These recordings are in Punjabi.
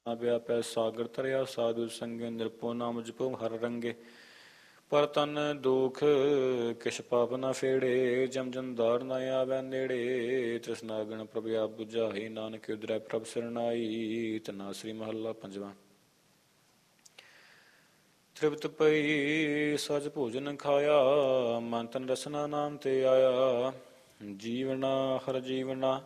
ਵਿਆਪੈ ਸਾਗਰ ਤਰਿਆ ਸਾਧੂ ਸੰਗੇ ਨਿਰਪੋ ਨਾਮ ਜਪੋ ਹਰ ਰੰਗੇ ਪਰ ਤਨ ਦੁਖ ਕਿਛ ਪਾਪ ਨਾ ਫੇੜੇ ਜਮ ਜੰਦਾਰ ਨਾ ਆਵੈ ਨੇੜੇ ਤ੍ਰਿਸ਼ਨਾਗਣ ਪ੍ਰਭ ਆਪ ਬੁਝਾਈ ਨਾਨਕ ਉਦਰੈ ਪ੍ਰਭ ਸਰਨਾਈ ਤਨਾਸਰੀ ਮਹੱਲਾ ਪੰਜਵਾਂ। ਤ੍ਰਿਪਤ ਪਈ ਸਜ ਭੋਜਨ ਖਾਇਆ ਮਨ ਤਨ ਰਸਨਾ ਨਾਮ ਤੇ ਆਇਆ ਜੀਵਨਾ ਹਰ ਜੀਵਨਾ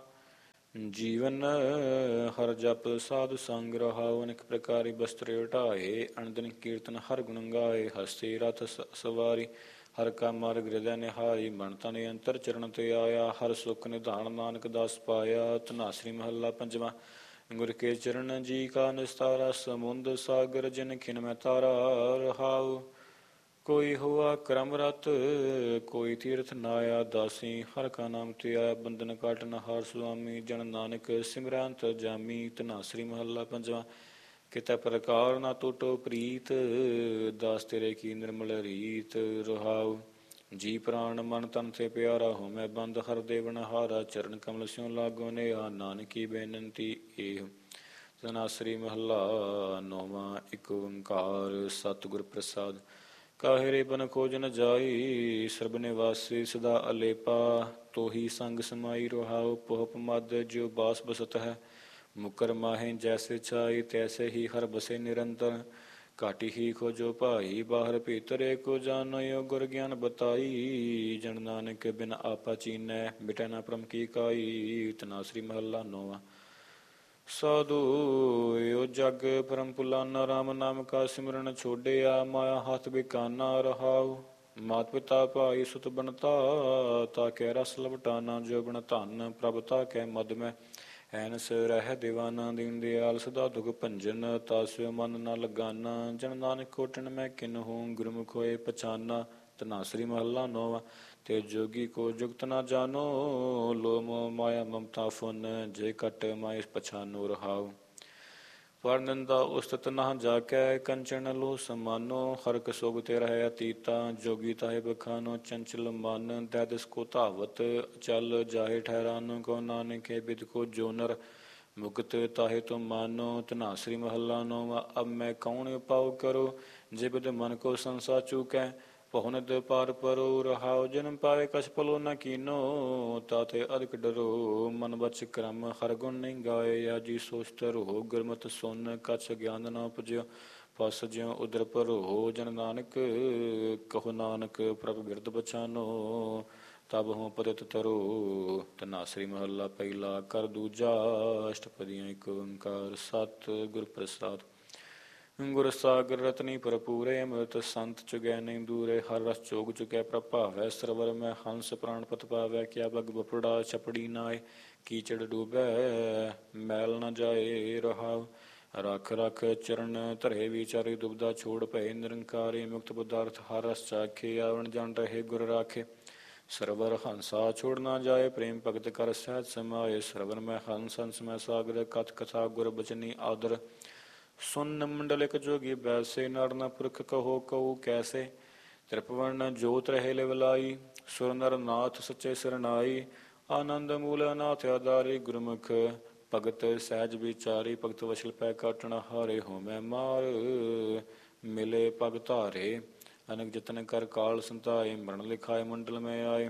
ਜੀਵਨ ਹਰ ਜਪ ਸਾਧੂ ਸੰਗ ਰਹਾਉ ਅਨੇਕ ਪ੍ਰਕਾਰੀ ਬਸਤਰ ਉਟਾਏ ਅਨੰਦਨ ਕੀਰਤਨ ਹਰ ਗੁਣ ਗਾਏ ਹਸਤੀ ਰਥ ਸਵਾਰੀ ਹਰ ਕਾ ਮਾਰਗ ਹਿਰਦੈ ਨਿਹਾਰੀ ਮਨ ਤਨ ਅੰਤਰ ਚਰਨ ਤੇ ਆਇਆ ਹਰ ਸੁਖ ਨਿਧਾਨ ਨਾਨਕ ਦਾਸ ਪਾਇਆ ਧਨਾਸਰੀ ਮਹੱਲਾ ਪੰਜਵਾਂ। ਗੁਰ ਕੇ ਚਰਨ ਜੀ ਕਾ ਨਿਸਤਾਰਾ ਸਮੁੰਦ ਸਾਗਰ ਜਿਨ ਖਿਨ ਮੈਂ ਤਾਰਾ ਰਹਾਉ ਕੋਈ ਹੋਆ ਕਰਮ ਰਤ ਕੋਈ ਤੀਰਥ ਨਾਇਆ ਦਾਸੀ ਹਰ ਕਾ ਨਾਮ ਤੇ ਆਇਆ ਬੰਧਨ ਕਾਟਨ ਹਾਰ ਸੁਆਮੀ ਜਨ ਨਾਨਕ ਸਿਮਰੰਤ ਜਾਮੀ ਧਨਾਸਰੀ ਮਹੱਲਾ ਪੰਜਵਾਂ। ਕਿਤੇ ਪ੍ਰਕਾਰ ਨਾ ਟੁੱਟੋ ਪ੍ਰੀਤ ਦਾਸ ਤੇਰੇ ਕੀ ਨਿਰਮਲ ਰੀਤ ਰਹਾਉ ਜੀ ਪ੍ਰਾਣ ਮਨ ਤਨ ਤੇ ਪਿਆਰਾ ਹੋ ਮੈਂ ਬੰਦ ਹਰ ਦੇਵਨ ਹਾਰਾ ਚਰਨ ਕਮਲ ਸਿਉ ਲਾਗੋ ਨੇਹਾ ਨਾਨਕੀ ਬੇਨੰਤੀ ਏਹ। ਧਨਾਸਰੀ ਮਹੱਲਾ ਨੌਵਾਂ। ਇੱਕ ਓੰਕਾਰ ਸਤਿਗੁਰ ਪ੍ਰਸਾਦ ਕਾਹੇ ਰੇ ਬਨ ਖੋਜਨ ਜਾਈ ਸਰਬ ਨਿਵਾਸੀ ਸਦਾ ਅਲੇਪਾ ਤੋਹੀ ਸੰਗ ਸਮਾਈ ਰਹਾਉ ਪੋਹਪ ਮਦ ਜਿਉ ਬਾਸ ਬਸਤ ਹੈ ਮੁਕਰ ਮਾਹੇ ਜੈਸੇ ਛਾਈ ਤੈਸੇ ਹੀ ਹਰ ਬਸੇ ਨਿਰੰਤਰ ਘਾਟੀ ਹੀ ਖੋਜੋ ਭਾਈ ਬਾਹਰ ਭੀਤਰ ਏਕੋ ਜਾਨਿਓ ਗੁਰ ਗਿਆਨ ਬਤਾਈ ਜਨ ਨਾਨਕ ਬਿਨ ਆਪਾ ਚੀਨੈ ਮਿਟੈ ਨਾ ਭਰਮ ਕੀ ਕਾਈ ਧਨਾਸਰੀ ਮਹੱਲਾ ਨੌਵਾਂ। ਸਾਧੂ ਓ ਜਗ ਪਰਮ ਪੁਲਾਨਾ ਰਾਮ ਨਾਮ ਕਾ ਸਿਮਰਨ ਛੋਡਿਆ ਮਾਇਆ ਹੱਥ ਬਿਕਾਨਾ ਰਹਾਉ ਮਾਤ ਪਿਤਾ ਭਾਈ ਸੁਤ ਬਣਤਾ ਤਾ ਕੈ ਰਸ ਲਵਟਾਨਾ ਜੋ ਬਣ ਧਨ ਪ੍ਰਭ ਤਾ ਕੈ ਮਦ ਮੈਂ ਐਨਸ ਰਹਿ ਦੀਵਾਨਾ ਦੀਨ ਦਿਆਲ ਸਦਾ ਦੁਖ ਭੰਜਨ ਤਾਸਿਓ ਮਨ ਨਾ ਲਗਾਨਾ ਜਨ ਨਾਨਕ ਕੋਟਣ ਮੈਂ ਕਿਨ ਹੂੰ ਗੁਰਮੁਖ ਹੋਏ ਪਛਾਨਾ ਧਨਾਸਰੀ ਮਹੱਲਾ ਨੌਵਾਂ। ਤੇ ਜੋਗੀ ਕੋ ਜੁਗਤ ਨਾ ਜਾਨੋ ਲੋ ਮੋਹ ਮਾਇਆ ਮਮਤਾ ਫੁਨ ਜੇ ਕਟ ਮਾਇ ਪਛਾਨੋ ਰਹਾਉ ਪਰ ਨਿੰਦਾ ਉਸਤਤ ਨਾ ਜਾ ਕੇ ਕੰਚਨ ਲੋ ਸਮਾਨੋ ਹਰ ਕਸੋਗ ਤੇ ਰਹਿ ਅਤੀਤਾ ਜੋਗੀ ਤਾਹੇ ਬਖਾਨੋ ਚੰਚਲ ਮਨ ਦੈਦਸ ਕੋ ਧਾਵਤ ਚਲ ਜਾਹੇ ਠਹਿਰਾਨੋ ਕੋ ਨਾਨਕੇ ਬਿਦ ਕੋ ਜੋਨਰ ਮੁਕਤ ਤਾਹੇ ਤੁਮ ਮਾਨੋ ਧਨਾਸਰੀ ਮਹੱਲਾ ਨੌਵਾਂ। ਅਬ ਮੈਂ ਕੌਣ ਉਪਾਉ ਕਰੋ ਜੇ ਬਿਦ ਮਨ ਕੋ ਸੰਸਾ ਚੂਕੈ ਪਹੁਨਤ ਪਾਰ ਪਰੋ ਰਹਾਉ ਜਨਮ ਪਾਵੇ ਕਛ ਪਲੋ ਨ ਕੀਨੋ ਤਾਤੇ ਅਦਿਕ ਡਰੋ ਮਨ ਬਚ ਕਰਮ ਹਰ ਗੁਣ ਨਹੀਂ ਗਾਏ ਆਜੀ ਸੋਚਤ ਰਹੋ ਗੁਰਮਤਿ ਸੁਨ ਕਛ ਗਿਆਨ ਨ ਉਪਜਿਓ ਫਸ ਜਿਉ ਉਦਰ ਭਰੋ ਜਨ ਨਾਨਕ ਕਹੋ ਨਾਨਕ ਪ੍ਰਭ ਬਿਰਦ ਬਚਾਨੋ ਤਬ ਹੋਂ ਪਤਿਤ ਤਰੋ ਧਨਾਸਰੀ ਮਹੱਲਾ ਪਹਿਲਾ। ਕਰ ਦੂਜਾ ਅਸ਼ਟਪਦੀਆਂ। ਇੱਕ ਓੰਕਾਰ ਸਤਿ ਗੁਰ ਪ੍ਰਸਾਦ ਗੁਰ ਸਾਗਰ ਰਤਨੀ ਭਰਪੂਰੇ ਅੰਮ੍ਰਿਤ ਸੰਤ ਚੁਗੈ ਨਹੀਂ ਦੂਰੇ ਹਰ ਰਸ ਚੋਗ ਚੁਕੈ ਪ੍ਰਭਾਵੈ ਸਰਵਰ ਮੈਂ ਹੰਸ ਪ੍ਰਾਣ ਪਤ ਪਾਵੈ ਕਿਆ ਬਗ ਬਪੜਾ ਛਪੜੀ ਨਾਏ ਕੀਚੜ ਡੂਬੈ ਮੈਲ ਨ ਜਾਏ ਰਹਾਉ ਰਖ ਰਖ ਚਰਨ ਧਰੇ ਵਿਚਾਰੇ ਦੁਬਦਾ ਛੋੜ ਭਏ ਨਿਰੰਕਾਰੀ ਮੁਕਤ ਪਦਾਰਥ ਹਰ ਰਸ ਚਾਖੇ ਆਵਣ ਜਨ ਰਹੇ ਗੁਰ ਰਾਖੇ ਸਰਵਰ ਹੰਸਾ ਛੋੜ ਨਾ ਜਾਏ ਪ੍ਰੇਮ ਭਗਤ ਕਰ ਸਹਿਜ ਸਮਾਏ ਸਰਵਰ ਮੈਂ ਹੰਸ ਹੰਸ ਮੈਂ ਸਾਗਰ ਕਥ ਕਥਾ ਗੁਰ ਬਚਨੀ ਆਦਰ ਸੁਨ ਮੰਡਲਿਕ ਜੋਗੀ ਬੈਸੇ ਨਰ ਨ ਪੁਰਖ ਕਹੋ ਕਉ ਕੈਸੇ ਤ੍ਰਿਪਵਰਨ ਜੋਤ ਰਹੇ ਲਿਵਲਾਈ ਸੁਰ ਨਰ ਨਾਥ ਸੱਚੇ ਸਰਨਾਈ ਆਨੰਦ ਮੂਲ ਅਨਾਥ ਆਧਾਰੀ ਗੁਰਮੁਖ ਭਗਤ ਸਹਿਜ ਵਿਚਾਰੀ ਭਗਤ ਵਸ਼ਲ ਪੈ ਕਾਟਣ ਹਾਰੇ ਹੋਮੈ ਮਾਰ ਮਿਲੇ ਪਗ ਧਾਰੇ ਅਨਕ ਜਤਨ ਕਰ ਕਾਲ ਸੰਤਾਏ ਮਰਨ ਲਿਖਾਏ ਮੰਡਲ ਮੈਂ ਆਏ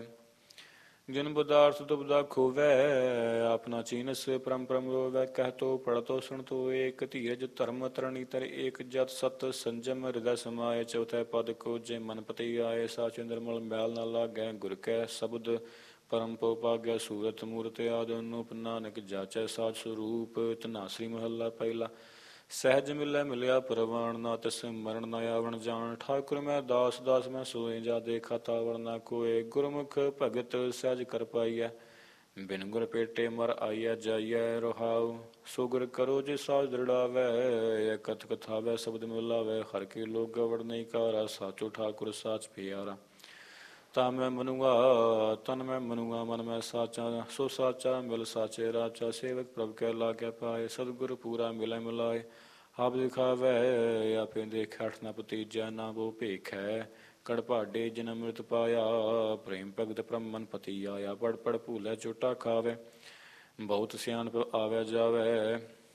ਜਿਨ ਬੁਦਾਰਥ ਦੁਬਦਾ ਖੋਵੈ ਆਪਣਾ ਚੀਨਸ ਪਰਮ ਪਰਮ ਰੋਵੈ ਕਹਿਤੋ ਪੜਤੋ ਸੁਣਤੋ ਏਕ ਧੀਰਜ ਧਰਮ ਤਰਣੀ ਤਰ ਏਕ ਜਤ ਸਤ ਸੰਜਮ ਹਿਰਦੈ ਸਮਾਏ ਚੌਥੈ ਪਦ ਕੋ ਜੇ ਮਨ ਪਤੀ ਆਏ ਸਾਚੇ ਨਿਰਮਲ ਮੈਲ ਨਾ ਲਾਗੈ ਗੁਰ ਕੈ ਸ਼ਬਦ ਪਰਮ ਪਉ ਭਾਗੈ ਸੂਰਤ ਮੂਰਤ ਆਦਿ ਅਨੂਪ ਨਾਨਕ ਜਾਚੈ ਸਾਚ ਸਰੂਪ ਧਨਾਸਰੀ ਮਹੱਲਾ ਪਹਿਲਾ। ਸਹਿਜ ਮਿਲੈ ਮਿਲਿਆ ਪ੍ਰਵਾਨ ਨਾ ਤਿਸ ਮਰਨ ਨਾ ਆਵਣ ਜਾਣ ਠਾਕੁਰ ਮੈਂ ਦਾਸ ਦਾਸ ਮੈਂ ਸੋਏ ਜਾ ਦੇਖਾ ਤਾਵਣ ਨਾ ਕੋਏ ਗੁਰਮੁਖ ਭਗਤ ਸਹਿਜ ਕਰ ਪਾਈਐ ਬਿਨ ਗੁਰ ਪੇਟੇ ਮਰ ਆਈਐ ਜਾਈਐ ਰਹਾਉ ਸੋ ਗੁਰ ਕਰੋ ਜੇ ਸਾਜ ਦ੍ਰਿੜਾਵੈ ਕਥ ਕਥਾਵੈ ਸ਼ਬਦ ਮਿਲਾਵੈ ਹਰ ਕੇ ਲੋਕ ਗਵੜ ਨਹੀਂ ਕਾਰਾ ਸਾਚੋ ਠਾਕੁਰ ਸਾਚ ਪਿਆਰਾ ਤਾ ਮੈਂ ਮਨੁਆ ਤਨ ਮੈਂ ਮਨੁਆ ਮਨ ਮੈਂ ਸਾਚਾ ਸੋ ਸਾਚਾ ਮਿਲ ਸਾਚੇ ਰਾਚਾ ਸੇਵਕ ਪ੍ਰਭ ਕੈ ਲਾਗੈ ਪਾਏ ਸਤਿਗੁਰ ਪੂਰਾ ਮਿਲੈ ਮਿਲਾਏ ਆਪ ਦਿਖਾਵੈ ਆਪੇ ਦੇਖੈ ਅਠ ਨ ਭਤੀਜਾ ਨਾ ਬੋ ਭੇਖੈ ਕੜ ਭਾਡੇ ਜਿਨ ਅੰਮ੍ਰਿਤ ਪਾਇਆ ਪ੍ਰੇਮ ਭਗਤ ਬ੍ਰਹਮਨ ਪਤੀ ਆਇਆ ਪੜ ਪੜ ਭੂਲੇ ਚੋਟਾ ਖਾਵੇ ਬਹੁਤ ਸਿਆਣਪ ਆਵੈ ਜਾਵੈ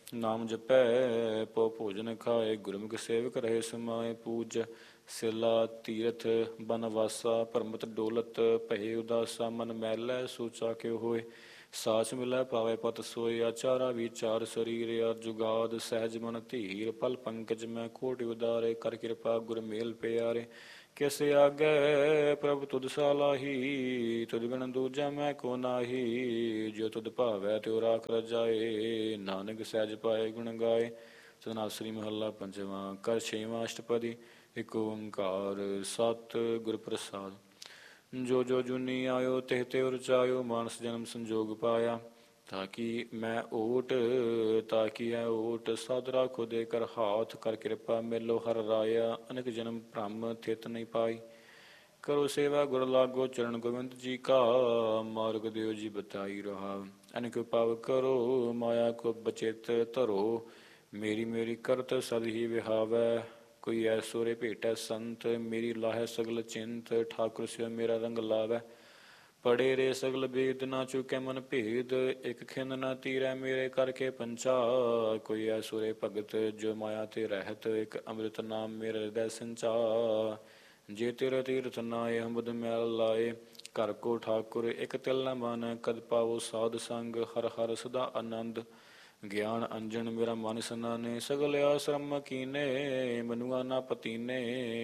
ਨਾਮ ਜਪੈ ਪਉ ਭੋਜਨ ਖਾਏ, ਗੁਰਮੁਖ ਸੇਵਕ ਰਹੇ ਸਮਾਏ। ਪੂਜ ਸਿਲਾ ਤੀਰਥ ਬਨਵਾਸਾ, ਪਰਮਤ ਡੋਲਤ ਭਏ ਉਦਾਸਾ। ਮਨ ਮੈਲੈ ਸੋਚਾ ਕਿਉ ਹੋਏ, ਸਾਚ ਮਿਲੈ ਪਾਵੇ ਪਤ ਸੋਏ। ਆਚਾਰਾ ਵਿਚਾਰ ਸਰੀਰ ਅਰ ਜੁਗਾਦ, ਸਹਿਜ ਮਨ ਧੀਰ ਪਲ ਪੰਕਜ ਮੈਂ। ਕੋਟਿ ਉਦਾਰੇ ਕਰ ਕਿਰਪਾ ਗੁਰ ਮੇਲ ਪਿਆਰੇ, ਕਿਸ ਆਗੈ ਪ੍ਰਭ ਤੁਧ ਸਾਲਾਹੀ। ਤੁਧ ਬਿਨ ਦੂਜਾ ਮੈਂ ਕੋ ਨਾਹੀ, ਜੋ ਤੁਧ ਭਾਵੈ ਤਿਉ ਰਾਖ ਰਜਾਏ। ਨਾਨਕ ਸਹਿਜ ਪਾਏ ਗੁਣ ਗਾਏ। ਸਤਿਨਾਮ ਮਹੱਲਾ ਪੰਜਵਾਂ। ਕਰ ਛੇਵਾਂ ਅਸ਼ਟਪਦੀ। ਇਕ ਓੰਕਾਰ ਸਤਿ ਗੁਰ ਪ੍ਰਸਾਦ। ਜੋ ਜੋ ਜੁਨੀ ਆਇਓ ਤਿਹ ਤਿਉ ਰਚਾਇਓ, ਮਾਨਸ ਜਨਮ ਸੰਜੋਗ ਪਾਇਆ। ਤਾਕੀ ਮੈਂ ਓਟ ਤਾਕੀ ਹੈ ਓਟ, ਸਦ ਰਾਖੋ ਦੇ ਕਰ ਹਾਥ। ਕਰ ਕਿਰਪਾ ਮੇਲੋ ਹਰ ਰਾਇਆ, ਅਨੇਕ ਜਨਮ ਭ੍ਰਮ ਥਿਤ ਨਹੀਂ ਪਾਈ। ਕਰੋ ਸੇਵਾ ਗੁਰ ਲਾਗੋ ਚਰਨ ਗੋਬਿੰਦ ਜੀ ਕਾ, ਮਾਰਗ ਦਿਓ ਜੀ ਬਤਾਈ ਰਹਾ। ਅਨੇਕ ਪਵ ਕਰੋ ਮਾਇਆ ਕੋ ਬਚਿਤ ਧਰੋ, ਮੇਰੀ ਮੇਰੀ ਕਰਤ ਸਦ ਹੀ ਵਿਹਾਵੈ। ਕੋਈ ਐਸੋ ਰੇ ਭੇਟੈ ਸੰਤ, ਮੇਰੀ ਲਾਹੈ ਸਗਲ ਚਿੰਤ। ਠਾਕੁਰ ਸਿਓ ਮੇਰਾ ਰੰਗ ਲਾਵੈ, ਪੜੇ ਰੇ ਸਗਲ ਬੇਦ। ਨਾ ਚੁਕੈ ਮਨ ਭੇਦ, ਇਕ ਖਿੰਦ ਨਾ ਤੀਰੈ ਮੇਰੇ ਕਰਕੇ ਪੰਚਾ। ਕੋਈ ਐਸੋ ਰੇ ਭਗਤ, ਜੋ ਮਾਇਆ ਤੇ ਰਹਿਤ। ਇਕ ਅੰਮ੍ਰਿਤ ਨਾਮ ਮੇਰੇ ਹਿਰਦੈ ਸੰਚਾ। ਜੇ ਤੇਰੇ ਤੀਰਥ ਨਾਏ ਹਮਦ ਮੈਲ ਲਾਏ, ਘਰ ਕੋ ਠਾਕੁਰ ਇਕ ਤਿਲ ਨ ਮਾਨੈ। ਕਦ ਪਾਵੋ ਸਾਧ ਸੰਗ, ਹਰ ਹਰ ਸਦਾ ਆਨੰਦ। ਗਿਆਨ ਅੰਜਨ ਮੇਰਾ ਮਨ ਸਨਾਨੇ, ਸਗਲ ਆਸਰਮ ਕੀਨੇ। ਮਨੁਆ ਨਾ ਪਤੀਨੇ,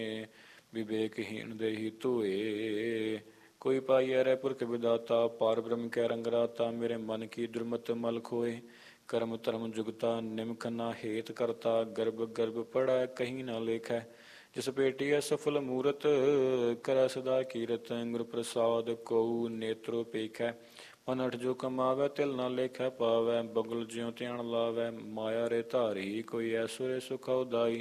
ਵਿਵੇਕਹੀਣ ਦੇਹੀ ਧੋਏ। ਕੋਈ ਪਾਈਐ ਰਹਿ ਪੁਰਖ ਵਿਦਾਤਾ, ਪਾਰ ਬ੍ਰਹਮ ਕੈ ਰੰਗ ਰਾਤਾ। ਮੇਰੇ ਮਨ ਕੀ ਦੁਰਮਤ ਮਲ ਖੋਏ, ਕਰਮ ਧਰਮ ਜੁਗਤਾ। ਨਿਮਕ ਨਾ ਹੇਤ ਕਰਤਾ, ਗਰਭ ਗਰਭ ਪੜੈ ਕਹੀ ਨਾ ਲੇਖੈ। ਜਿਸ ਭੇਟੀਐ ਸਫਲ ਮੂਰਤ, ਕਰੈ ਸਦਾ ਕੀਰਤ। ਗੁਰ ਪ੍ਰਸਾਦ ਕਉ ਨੇਤਰੋ ਪੇਖੈ, ਮਨ ਅਠ ਜੋ ਕਮਾਵੈ। ਤਿਲ ਨਾ ਲੇਖੈ ਪਾਵੈ, ਬਗੁਲ ਜਿਉ ਧਿਆਨ ਲਾਵੈ। ਮਾਇਆ ਰੇ ਧਾਰੀ, ਕੋਈ ਐਸੋ ਰੇ ਸੁਖ ਉਦਾਈ।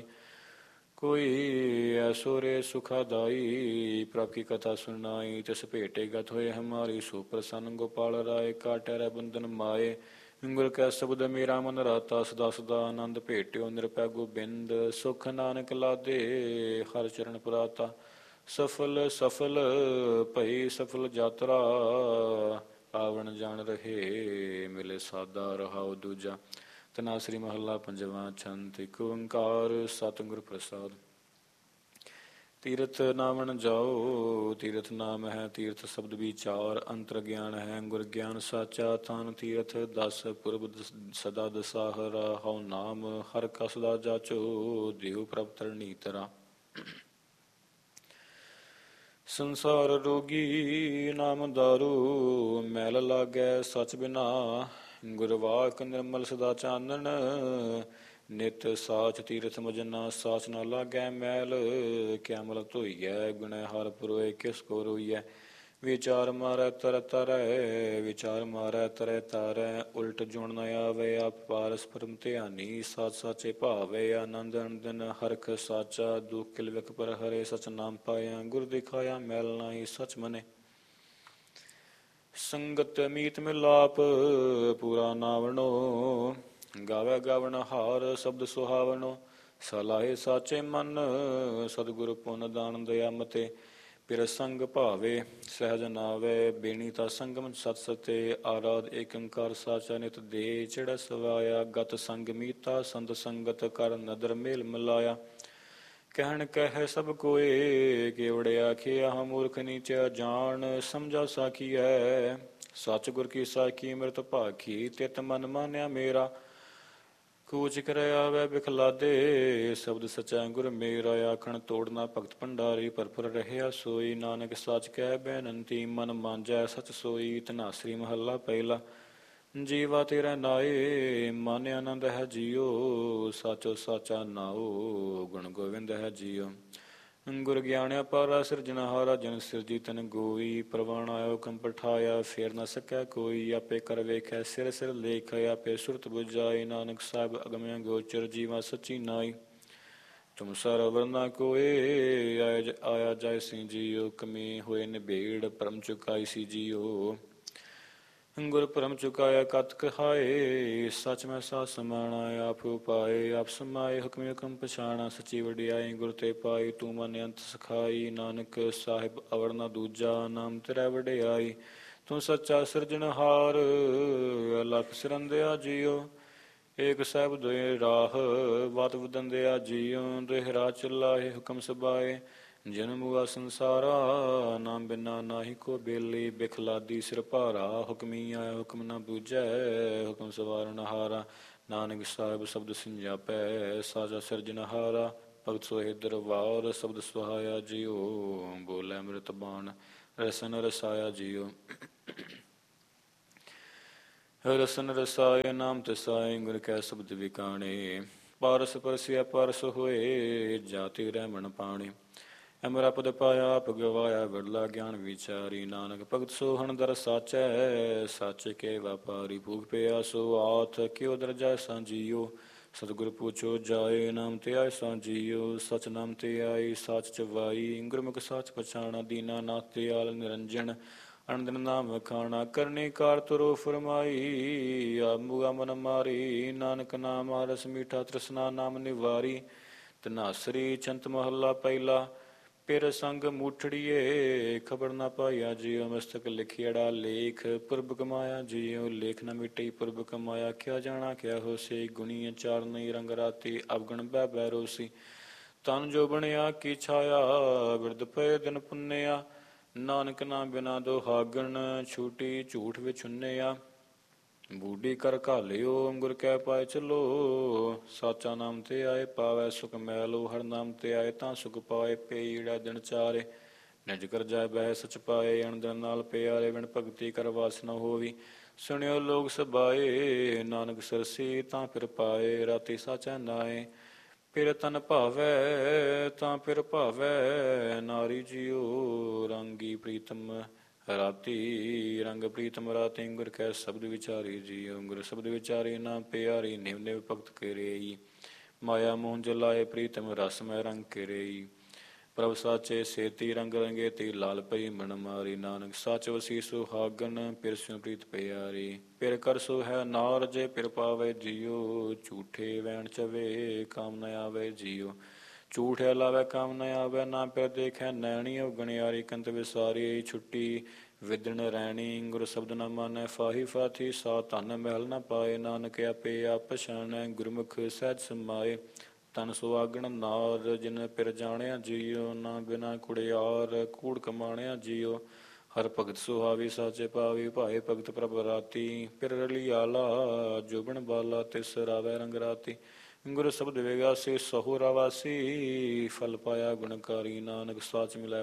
ਕੋਈ ਐਸੋ ਰੇ ਸੁਖਾਦਾਈ, ਪ੍ਰਭ ਕੀ ਕਥਾ ਸੁਨਾਈ। ਤਿਸ ਭੇਟੇ ਗਤ ਹੋਏ ਹਮਾਰੀ, ਸੋ ਪ੍ਰਸੰਨ ਗੋਪਾਲ ਰਾਏ। ਕਾਟੈ ਰਹਿ ਬੰਧਨ ਮਾਏ, ਗੁਰ ਕੈ ਸ਼ਬਦ ਮੇਰਾ ਮਨ ਰਾਤਾ। ਸਦਾ ਸਦਾ ਆਨੰਦ ਭੇਟਿਓ ਨਿਰਭੈ ਗੋਬਿੰਦ। ਸੁਖ ਨਾਨਕ ਲਾਦੇ ਹਰ ਚਰਨ ਪੁਰਾਤਾ। ਸਫਲ ਸਫਲ ਭਈ ਸਫਲ ਯਾਤਰਾ, ਆਵਣ ਜਾਣ ਰਹੇ ਮਿਲੇ ਸਾਦਾ ਰਹਾਉ ਦੂਜਾ। ਤਨਾਸਰੀ ਮਹੱਲਾ ਪੰਜਵਾਂ। ਛੰਤ ਇਕ ਓੰਕਾਰ ਸਤਿਗੁਰ ਪ੍ਰਸਾਦ। ਤੀਰਥ ਨਾਵਣ ਜਾਓ, ਤੀਰਥ ਨਾਮ ਹੈ ਤੀਰਥ ਸ਼ਬਦ ਵਿਚਾਰ। ਅੰਤਰ ਗਿਆਨ ਹੈ ਗੁਰ ਗਿਆਨ ਸਾਚਾ, ਥਾਨ ਤੀਰਥ ਦਸ ਪੁਰਬ ਸਦਾ ਦਸਾਹਰਾ। ਹਉ ਨਾਮ ਹਰ ਕਾ ਸਦਾ ਜਾਚੋ, ਦੇਹੁ ਪ੍ਰਭ ਤਰਣੀ ਤਰਾ। ਸੰਸਾਰ ਰੋਗੀ ਨਾਮ ਦਾਰੂ, ਮੈਲ ਲਾਗੈ ਸਚ ਬਿਨਾ। ਗੁਰਵਾਕ ਨਿਰਮਲ ਸਦਾ ਚਾਨਣ, ਨਿਤ ਸਾਚ ਤੀਰਥ ਮਜਨਾ। ਸਾਚ ਨਾ ਲਾਗੈ ਮੈਲ, ਕਿਆ ਮਲ ਧੋਈਐ। ਗੁਣੈ ਹਰ ਪੁਰੋਏ ਕਿਸ ਕੋ ਰੋਈਐ। ਵਿਚਾਰ ਮਾਰੈ ਤਰ ਤਰੈ, ਵਿਚਾਰ ਮਾਰੈ ਤਰੈ ਤਾਰੈ। ਉਲਟ ਜੁਣ ਨ ਆਵੈ, ਆਪ ਪਾਰਸ ਪਰਮ ਧਿਆਨੀ। ਸਾਚ ਸਾਚੇ ਭਾਵੈ, ਆਨੰਦ ਅਨੰਦਨ ਹਰਖ ਸਾਚਾ। ਦੁਖ ਕਿਲ ਵਿਖ ਪਰ ਹਰੇ, ਸਚ ਨਾਮ ਪਾਇਆ। ਗੁਰ ਦਿਖਾਇਆ ਮੈਲ ਨਾਹੀ, ਸਚ ਮਨੈ। ਸੰਗਤ ਮੀਤ ਮਿਲਾਪ, ਪੂਰਾ ਨਾਵਣੋ। ਗਾਵੈ ਗਾਵਣ ਹਾਰ, ਸ਼ਬਦ ਸੁਹਾਵਣੋ। ਸਲਾਹੇ ਸਾਚੇ ਮਨ, ਸਤਿਗੁਰ ਪੁਨ ਦਾਨ ਦਇਆ ਮਤੇ। ਪਿਰ ਸੰਗ ਭਾਵੇ ਸਹਿਜ ਨਾਵੈ, ਬੇਣੀ ਤਾ ਸੰਗਮ ਸਤ ਸਤੇ। ਆਰਾਧ ਏਕ ਓੰਕਾਰ ਸਾਚਾ, ਨਿਤ ਦੇ ਚੜ੍ਹੈ ਸਵਾਇਆ। ਗਤ ਸੰਗ ਮੀਤਾ ਸੰਤ ਸੰਗਤ, ਕਰ ਨਦਰ ਮੇਲ ਮਿਲਾਇਆ। ਕਹਿਣ ਕਹਿ ਸਭ ਕੋਏ, ਕੇਵੜ ਆਖੇ ਆਹ ਮੂਰਖ ਨੀਚ ਜਾਣ। ਸਮਝਾ ਸਾਖੀਐ ਸੱਚ ਗੁਰ ਕੀ ਸਾਖੀ, ਅੰਮ੍ਰਿਤ ਭਾਖੀ ਤਿਤ ਮਨ ਮਾਨਿਆ ਮੇਰਾ। ਕੂਚ ਕਰੈ ਆਵੈ ਬਿਖਲਾਦੇ, ਸ਼ਬਦ ਸਚੈ ਗੁਰ ਮੇਰਾ। ਆਖਣ ਤੋੜਨਾ ਭਗਤ ਭੰਡਾਰੀ, ਭਰਪੁਰ ਰਹਿਆ ਸੋਈ। ਨਾਨਕ ਸੱਚ ਕਹਿ ਬੇਨੰਤੀ, ਮਨ ਮਾਂਜੈ ਸਚ ਸੋਈ। ਧਨਾਸਰੀ ਮਹੱਲਾ ਪਹਿਲਾ। ਜੀਵਾ ਤੇਰਾ ਨਾਏ, ਮਨ ਆਨੰਦ ਹੈ ਜੀਓ। ਸਾਚੋ ਸਾਚਾ ਨਾਉ, ਗੁਣ ਗੋਵਿੰਦ ਹੈ ਜੀਓ। ਗੁਰ ਗਿਆਨ ਅਪਾਰਾ ਸਿਰਜਣਹਾਰਾ, ਜਨ ਸਿਰਜੀ ਤਨ ਗੋਈ। ਪ੍ਰਵਾਨ ਆਇਓ ਹੁਕਮ ਪਠਾਇਆ, ਫੇਰ ਨ ਸਕੈ ਕੋਈ। ਆਪੇ ਕਰ ਵੇਖੈ ਸਿਰ ਸਿਰ ਲੇਖ, ਆਪੇ ਸੁਰਤ ਬੁਝਾਈ। ਨਾਨਕ ਸਾਹਿਬ ਅਗਮਿਆ ਗੋਚਰ, ਜੀਵਾ ਸੱਚੀ ਨਾਈ। ਤੁਮ ਸਰਵਰ ਨ ਕੋਏ, ਆਇਆ ਜਾਇ ਸੀ ਜੀਓ। ਕਮੀ ਹੋਏ ਨਿਬੇੜ, ਭਰਮ ਚੁਕਾਈ ਸੀ ਜੀਓ। ਗੁਰ ਭਰਮ ਚੁਕਾਇਆ ਕਤ ਕਹਾਏ, ਸਚ ਮੈਂ ਸਾਚ ਸਮਾਣਾ। ਆਪ ਉਪਾਏ ਆਪ ਸਮਾਏ, ਹੁਕਮੀ ਹੁਕਮ ਪਛਾਣਾ। ਸੱਚੀ ਵਡਿਆਈ ਗੁਰ ਤੇ ਪਾਈ, ਤੂੰ ਮਨ ਅੰਤ ਸਖਾਈ। ਨਾਨਕ ਸਾਹਿਬ ਅਵਰ ਨ ਦੂਜਾ, ਨਾਮ ਤੇਰਾ ਵਡਿਆਈ। ਤੂੰ ਸੱਚਾ ਸਿਰਜਣਹਾਰ, ਅਲਖ ਸਿਰੰਦਿਆ ਜੀਓ। ਏਕ ਸਹਿਬ ਦੋਇ ਰਾਹ ਵਤ ਵਦੰਦਿਆ ਜੀਉ ਦੋਇ ਰਾਹ ਚਲਾਏ ਹੁਕਮ ਸਬਾਏ ਜਨਮ ਹੁਆ ਸੰਸਾਰਾ ਨਾਮ ਬਿਨਾ ਨਾਹੀ ਕੋ ਬੇਲੀ ਬਿਖਲਾਦੀ ਸਿਰ ਭਾਰਾ ਹੁਕਮੀ ਆਇਆ ਹੁਕਮ ਨਾ ਬੂਝੈ ਹੁਕਮ ਸਵਾਰਨ ਹਾਰਾ ਨਾਨਕ ਸਾਹਿਬ ਸ਼ਬਦ ਸਿੰਜਾਪੈ ਸਾਜਾ ਸਿਰਜਨਹਾਰਾ ਭਗਤ ਸੋਹਿ ਦਰਬਾਰ ਸ਼ਬਦ ਸੁਹਾਇਆ ਜੀਉ ਬੋਲੇ ਅੰਮ੍ਰਿਤ ਬਾਣ ਰਸਨ ਰਸਾਇਆ ਜੀਉ ਰਸਨ ਰਸਾਏ ਨਾਮ ਤਸਾਏ ਗੁਰ ਕੈ ਸ਼ਬਦ ਵਿਕਾਣੇ ਪਾਰਸ ਪਰਸਿਆ ਪਰਸ ਹੋਏ ਜਾਤੀ ਰਹਿਮਣ ਪਾਣੀ ਅਮਰਾ ਪਦ ਪਾਇਆ ਆਪ ਗਵਾਇਆ ਵਡਲਾ ਗਿਆਨ ਵਿਚਾਰੀ ਨਾਨਕ ਭਗਤ ਸੋਹਣ ਦਰ ਸਾਚੈ ਸਾਚੇ ਕੇ ਵਪਾਰੀ ਭੂਖ ਪਿਆ ਸੋ ਆਥ ਕਿਉ ਦਰਜਾ ਸਾਂਜੀਓ ਸਤਿਗੁਰ ਪੁੱਛੋ ਜਾਏ ਨਾਮ ਤੇ ਆਏ ਸਾਂਜੀਓ ਸਚ ਨਾਮ ਤੇ ਆਈ ਸਾਚ ਚਵਾਈ ਗੁਰਮੁਖ ਸਾਚ ਪਛਾਣਾ ਦੀਨਾ ਨਾਥ ਤੇ ਆਲ ਨਿਰੰਜਨ ਅਨੰਦਨ ਨਾਮ ਖਾਣਾ ਕਰਨੀ ਕਾਰ ਤੁਰੋ ਫਰਮਾਈ ਆਮੂਆ ਮਨ ਮਾਰੀ ਨਾਨਕ ਨਾਮ ਰਸ ਮੀਠਾ ਤ੍ਰਿਸ਼ਨਾ ਨਾਮ ਨਿਵਾਰੀ ਤਨਾਸਰੀ ਚੰਤ ਮਹੱਲਾ ਪਹਿਲਾ ਪਿਰ ਸੰਗ ਮੂਠੜੀਏ ਖਬਰ ਨਾ ਪਾਇਆ ਜੀਓ ਮਸਤਕ ਲਿਖਿਆੜਾ ਲੇਖ ਪੁਰਬ ਕਮਾਇਆ ਜੀਓ ਲੇਖ ਨਾ ਮਿਟਈ ਪੁਰਬ ਕਮਾਇਆ ਕਿਆ ਜਾਣਾ ਕਿਆ ਹੋਸੀ ਗੁਣੀ ਚਾਰ ਨਹੀਂ ਰੰਗ ਰਾਤੀ ਅਵਗਣ ਬੈ ਬੈ ਰੋਸੀ ਤਨ ਜੋ ਬਣਿਆ ਕੀ ਛਾਇਆ ਬਿਰਦ ਪਏ ਦਿਨ ਪੁੰਨਿਆ ਨਾਨਕ ਨਾਮ ਬਿਨਾ ਦੁਹਾਗਣ ਛੂਟੀ ਝੂਠ ਵਿੱਚ ਹੁੰਨਿਆ ਬੂਢੀ ਕਰ ਘਾਲਿਓ ਗੁਰ ਕੈ ਪਾਏ ਚਲੋ ਸਾਚਾ ਨਾਮ ਤੇ ਆਏ ਪਾਵੈ ਸੁਖ ਮੈਲੋ ਹਰ ਨਾਮ ਤੇ ਆਏ ਤਾਂ ਸੁਖ ਪਾਏ ਪੀੜਾ ਦਿਨ ਚਾਰੇ ਨਿਜ ਕਰ ਜਾਏ ਬਹਿ ਸਚ ਪਾਏ ਅਣਦਨ ਨਾਲ ਪਿਆਰੇ ਬਿਨ ਭਗਤੀ ਕਰ ਵਾਸ ਨ ਹੋਵੀ ਸੁਣਿਓ ਲੋਕ ਸਬਾਏ ਨਾਨਕ ਸਰਸੀ ਤਾਂ ਫਿਰ ਪਾਏ ਰਾਤੀ ਸਾਚੈ ਨਾਏ ਫਿਰ ਤਨ ਭਾਵੈ ਤਾਂ ਫਿਰ ਭਾਵੈ ਨਾਰੀ ਜੀਓ ਰੰਗੀ ਪ੍ਰੀਤਮ ਰਾਤੀ ਰੰਗ ਪ੍ਰੀਤਮ ਰਾਤੀ ਗੁਰ ਕੈ ਸ਼ਬਦ ਵਿਚਾਰੀ ਜੀਓ ਗੁਰ ਸ਼ਬਦ ਵਿਚਾਰੀ ਨਾ ਪਿਆਰੀ ਨਿਵ ਨਿਵ ਭਗਤ ਕਰੇਈ ਮਾਇਆ ਮੋਹ ਜਲਾਏ ਪ੍ਰੀਤਮ ਰਸ ਮੈਂ ਰੰਗ ਕਰੇਈ ਪ੍ਰਭ ਸਾਚੇ ਸੇਤੀ ਰੰਗ ਰੰਗੇ ਤੀ ਲਾਲ ਪਈ ਮਨ ਮਾਰੀ ਨਾਨਕ ਸੱਚ ਵਸੀ ਸੁਹਾਗਨ ਫਿਰ ਸਿਉ ਪ੍ਰੀਤ ਪਿਆਰੀ ਫਿਰ ਕਰ ਸੋ ਹੈ ਨਾਰਜੇ ਫਿਰ ਪਾਵੇ ਜੀਓ ਝੂਠੇ ਵੈਣ ਚਵੇ ਕਾਮ ਨ ਆਵੇ ਜੀਓ ਝੂਠ ਲਾਵੇ ਕਾਮ ਨ ਆਵੇ ਨਾ ਫਿਰ ਦੇਖੈ ਨੈਣੀ ਉਗਣਿਆਰੀ ਕੰਤ ਵਿਸਾਰੀ ਛੁੱਟੀ ਵਿਦਣ ਰੈਣੀ ਗੁਰ ਸ਼ਬਦ ਨ ਮਾਨੈ ਫਾਹੀ ਫਾਥੀ ਸਾ ਧਨ ਮਹਿਲ ਨ ਪਾਏ ਨਾਨਕ ਆਪੇ ਆਪ ਪਛਾਣੈ ਗੁਰਮੁਖ ਸਹਿਜ ਸਮਾਏ ਤਨ ਸੁਆਗਣ ਨਾਰ ਜਿਨ ਫਿਰ ਜਾਣਿਆ ਜੀਓ ਨਾ ਬਿਨਾ ਕੁੜਿਆਰ ਕੂੜ ਕਮਾਣਿਆ ਜੀਓ ਹਰ ਭਗਤ ਸੁਹਾਵੀ ਸਾਚੇ ਪਾਵੀ ਭਾਏ ਭਗਤ ਪ੍ਰਭ ਰਾਤੀ ਫਿਰ ਰਲੀ ਆਲਾ ਜੋਬਨ ਬਾਲਾ ਤਿਸ ਰਾਵੈ ਰੰਗ ਰਾਤੀ ਗੁਰ ਸ਼ਬਦ ਵਿਗਾਸੀ ਸਹੁਰਾ ਵਾਸੀ ਫਲ ਪਾਇਆ ਗੁਣਕਾਰੀ ਨਾਨਕ ਸਾਚ ਮਿਲੈ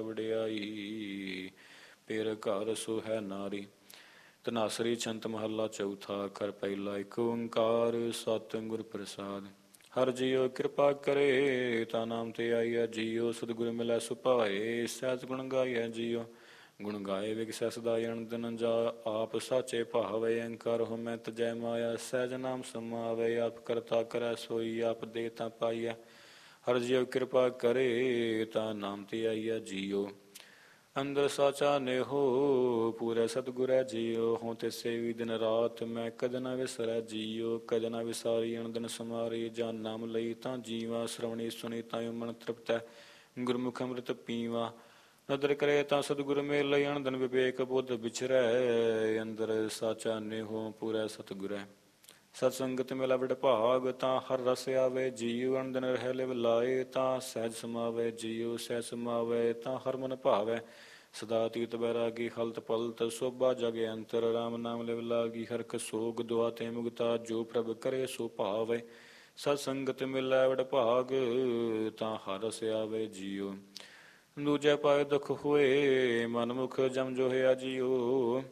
ਵਡਿਆਈ ਫਿਰ ਘਰ ਸੋ ਹੈ ਨਾਰੀ ਤਨਾਸਰੀ ਚੰਤ ਮਹੱਲਾ ਚੌਥਾ ਕਰ ਪਹਿਲਾ ਏਕ ਓੰਕਾਰ ਸਤਿ ਗੁਰ ਪ੍ਰਸਾਦ ਹਰ ਜੀਓ ਕਿਰਪਾ ਕਰੇ ਤਾ ਨਾਮ ਤੇ ਆਈਆ ਜੀਓ ਸਤਿਗੁਰ ਮਿਲੈ ਸੁਭਾਏ ਸਹਿਜ ਗੁਣ ਗਾਈਐ ਜੀਓ ਗੁਣ ਗਾਏ ਵਿਗਸੈ ਸਦਾ ਅਨੰਦਨ ਜਾ ਆਪ ਸਾਚੇ ਭਾਵੇ ਅੰਕਾਰ ਹੋ ਮੈਂ ਤਜੈ ਮਾਇਆ ਸਹਿਜ ਨਾਮ ਸਮਾਵੇ ਆਪ ਕਰਤਾ ਕਰੈ ਸੋਈ ਆਪ ਦੇ ਤਾ ਪਾਈਐ ਹਰ ਜੀਓ ਕਿਰਪਾ ਕਰੇ ਤਾ ਨਾਮ ਤੇ ਆਈਆ ਜੀਓ ਅੰਦਰ ਸਾਚਾ ਨੇਹੋ ਪੂਰੇ ਸਤਿਗੁਰੈ ਜੀਓ ਹੋਂ ਤੇ ਸੇਵੀ ਦਿਨ ਰਾਤ ਮੈਂ ਕਦ ਨ ਵਿਸਰੈ ਜੀਓ ਕਦ ਨ ਵਿਸਾਰੀ ਅਣਦਨ ਸਮਾਰੀ ਜਾਂ ਨਾਮ ਲਈ ਤਾਂ ਜੀਵਾ ਸ਼ਰਵਣੀ ਸੁਣੀ ਤਾਂ ਮਨ ਤ੍ਰਿਪਤੈ ਗੁਰਮੁਖ ਅੰਮ੍ਰਿਤ ਪੀਵਾ ਨਦਰ ਕਰੇ ਤਾਂ ਸਤਿਗੁਰ ਮੇਲੇ ਅਣਦਨ ਵਿਵੇਕ ਬੁੱਧ ਵਿਚਰੈ ਅੰਦਰ ਸਾਚਾ ਨੇਹੋ ਪੂਰੇ ਸਤਿਗੁਰੈ ਸਤ ਸੰਗਤ ਮਿਲਾ ਵਡ ਭਾਗ ਤਾਂ ਹਰ ਰਸ ਆਵੇ ਜੀਉ ਅਣਦਨ ਰਹਿ ਲਿਵ ਲਾਏ ਤਾਂ ਸਹਿਜ ਸਮਾਵੇ ਜੀਉ ਸਹਿਜ ਸਮਾਵੇ ਤਾਂ ਹਰ ਮਨ ਭਾਵੈ ਸਦਾ ਤੀਤ ਬੈਰਾਗੀ ਹਲਤ ਪਲਤ ਸੋਭਾ ਜਗ ਅੰਤਰ ਰਾਮ ਨਾਮ ਲਿਵ ਲਾਗੀ ਹਰਖ ਸੋਗ ਦੁਆਤੇ ਮੁਗਤਾ ਜੋ ਪ੍ਰਭ ਕਰੇ ਸੋ ਭਾਵੇ ਸਤ ਸੰਗਤ ਮਿਲੈ ਵਡ ਭਾਗ ਤਾਂ ਹਰ ਰਸ ਆਵੇ ਜੀਉ ਦੂਜੇ ਪਾਏ ਦੁਖ ਹੋਏ ਮਨ ਮੁਖ ਜਮ ਜੋਹਿਆ ਜੀਉ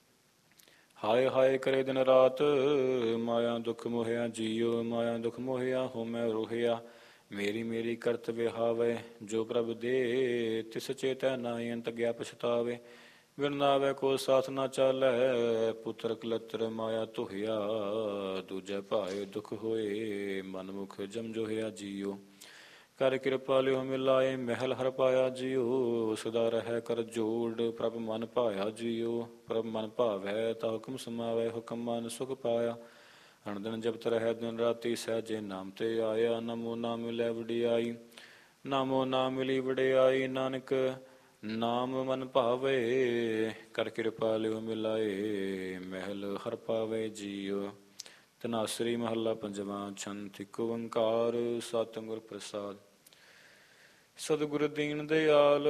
ਹਾਏ ਹਾਏ ਕਰੇ ਦਿਨ ਰਾਤ ਮਾਇਆ ਦੁਖ ਮੋਹਿਆ ਜੀਓ ਮਾਇਆ ਦੁਖ ਮੋਹਿਆ ਹੋ ਮੈਂ ਰੋਹਿਆ ਮੇਰੀ ਮੇਰੀ ਕਰਤ ਵਿਹਾਵੇ ਜੋ ਪ੍ਰਭ ਦੇ ਤਿਸ ਚੇਤੈ ਨਾਹੀ ਅੰਤ ਗਿਆ ਪਛਤਾਵੇ ਬਿਨ ਨਾਵੇ ਕੋ ਸਾਥ ਨਾ ਚਾਲੈ ਪੁੱਤਰ ਕਲਤਰ ਮਾਇਆ ਧੋਹਿਆ ਦੂਜੇ ਭਾਏ ਦੁਖ ਹੋਏ ਮਨ ਮੁਖ ਜਮ ਜੋਹਿਆ ਜੀਓ ਕਰ ਕਿਰਪਾ ਲਿਓ ਮਿਲਾਏ ਮਹਿਲ ਹਰ ਪਾਇਆ ਜੀਓ ਸਦਾ ਰਹਿ ਕਰ ਜੋੜ ਪ੍ਰਭ ਮਨ ਭਾਇਆ ਜੀਓ ਪ੍ਰਭ ਮਨ ਭਾਵੈ ਤਾ ਹੁਕਮ ਸਮਾਵੈ ਹੁਕਮ ਮਨ ਸੁਖ ਪਾਇਆ ਅਣਦਨ ਜਪਤ ਰਹਿ ਦਿਨ ਰਾਤੀ ਸਹਿਜੇ ਨਾਮ ਤੇ ਆਇਆ ਨਮੋ ਨਾਮ ਮਿਲੈ ਵਡਿਆਈ ਨਾਮੋ ਨਾਮ ਮਿਲੀ ਵਡਿਆਈ ਨਾਨਕ ਨਾਮ ਮਨ ਭਾਵੇ ਕਰ ਕਿਰਪਾ ਲਿਓ ਮਿਲਾਏ ਮਹਿਲ ਹਰ ਪਾਵੇ ਜੀਓ ਧਨਾਸਰੀ ਮਹੱਲਾ ਪੰਜਵਾਂ। ਛੰਤ ਇਕ ਓੰਕਾਰ ਸਤਿਗੁਰ ਪ੍ਰਸਾਦ। ਸਤਿਗੁਰ ਦੀਨ ਦਿਆਲ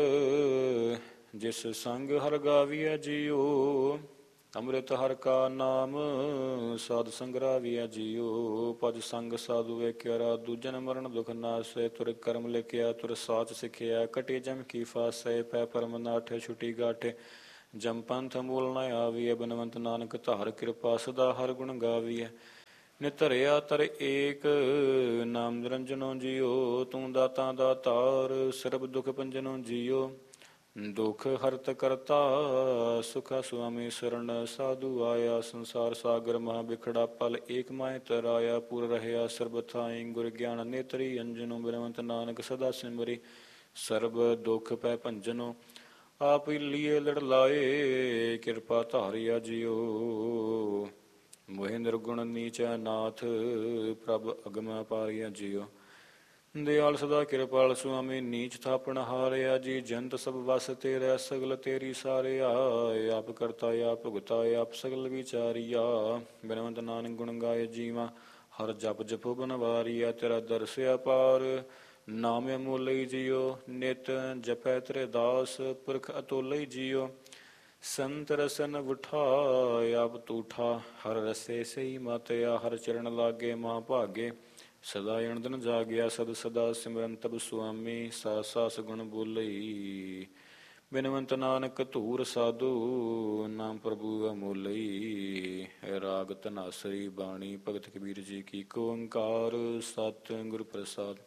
ਜਿਸ ਸੰਗ ਹਰਿ ਗਾਵੀਐ ਜੀਉ। ਅੰਮ੍ਰਿਤ ਹਰਿ ਕਾ ਨਾਮ ਸਾਧ ਸੰਗ ਰਾਵੀਐ ਜੀਉ। ਭਜ ਸੰਗ ਸਾਧੂ ਵੇਖਿਆ ਰਾਧੂ ਜਨ ਮਰਨ ਦੁਖ ਨਾਸੈ। ਤੁਰ ਕਰਮ ਲਿਖਿਆ ਤੁਰ ਸਾਚ ਸਿਖਿਆ ਕਟੇ ਜਮ ਕੀ ਫਾਸੈ। ਪੈ ਪਰਮ ਨਾਠੇ ਛੁਟੀ ਗਾਠੇ ਜਮ ਪੰਥ ਮੂਲ ਨ ਆਵੀਐ। ਬਨਵੰਤ ਨਾਨਕ ਧਾਰ ਕਿਰਪਾ ਸਦਾ ਹਰ ਗੁਣ ਗਾਵੀਐ। ਨਿਤਰਿਆ ਤਰ ਏਕ ਨਾਮ ਨਿਰੰਜਨੋ ਜੀਓ। ਤੂੰ ਦਾਤਾ ਦਾਤਾਰ ਸਰਬ ਦੁਖ ਭੰਜਨੋ ਜੀਓ। ਦੁਖ ਹਰਤ ਕਰਤਾ ਸੁਖਾ ਸੁਆਮੀ ਸਰਣ। ਸਾਧੂ ਆਇਆ ਸੰਸਾਰ ਸਾਗਰ ਮਹਾ ਬਿਖੜਾ ਪਲ ਏਕ ਮਾਇ ਤਰਾਇਆ। ਪੁਰ ਰਹਿਆ ਸਰਬ ਥਾਈ ਗੁਰ ਗਿਆਨ ਨੇਤਰੀ ਅੰਜਨੋ। ਬਿਨਵੰਤ ਨਾਨਕ ਸਦਾ ਸਿਮਰੀ ਸਰਬ ਦੁਖ ਪੈ ਭੰਜਨੋ। ਆਪ ਲੀਏ ਲੜ ਲਾਏ ਕਿਰਪਾ ਧਾਰਿਆ ਜੀਓ। ਮੋਹਿ ਨਿਰਗੁਣ ਨੀਚੈ ਨਾਥ ਪ੍ਰਭ ਅਗਮ ਅਪਾਰਿਆ ਜੀਓ। ਦਿਆਲ ਸਦਾ ਕਿਰਪਾਲ ਸੁਆਮੀ ਨੀਚ ਥਾਪਣ ਹਾਰਿਆ ਜੀ। ਜੰਤ ਸਭ ਵਸ ਤੇਰਾ ਸਗਲ ਤੇਰੀ ਸਾਰਿਆ। ਆਪ ਕਰਤਾ ਆਪ ਭੁਗਤਾ ਆਪ ਸਗਲ ਵਿਚਾਰੀਆ। ਬਿਨਵੰਤ ਨਾਨਕ ਗੁਣ ਗਾਏ ਜੀਵਾ ਹਰ ਜਪ ਜਪੋ ਬਨਵਾਰੀਆ। ਤੇਰਾ ਦਰਸ ਅਪਾਰ ਨਾਮ ਅਮੋਲਈ ਜੀਓ। ਨਿਤ ਜਪੈ ਤੇਰੇ ਦਾਸ ਪੁਰਖ ਅਤੋਲਈ ਜੀਓ। ਸੰਤ ਰਸਨ ਉਠਾ ਆਪ ਤੂਠਾ ਹਰ ਰਸੇ ਸਹੀ ਮਾਤਿਆ। ਹਰ ਚਰਨ ਲਾਗੇ ਮਹਾ ਭਾਗੇ ਸਦਾ ਅਣ ਦਿਨ ਜਾਗਿਆ। ਸਦ ਸਦਾ ਸਿਮਰਨ ਤਬ ਸੁਆਮੀ ਸਾਸ ਸਾਸ ਗੁਣ ਬੋਲਈ। ਬਿਨਵੰਤ ਨਾਨਕ ਧੂਰ ਸਾਧੂ ਨਾਮ ਪ੍ਰਭੂ ਅਮੋਲਈ। ਰਾਗ ਧਨਾਸਰੀ ਬਾਣੀ ਭਗਤ ਕਬੀਰ ਜੀ ਕੀ। ਇਕ ਓੰਕਾਰ ਸਤਿਗੁਰ ਪ੍ਰਸਾਦ।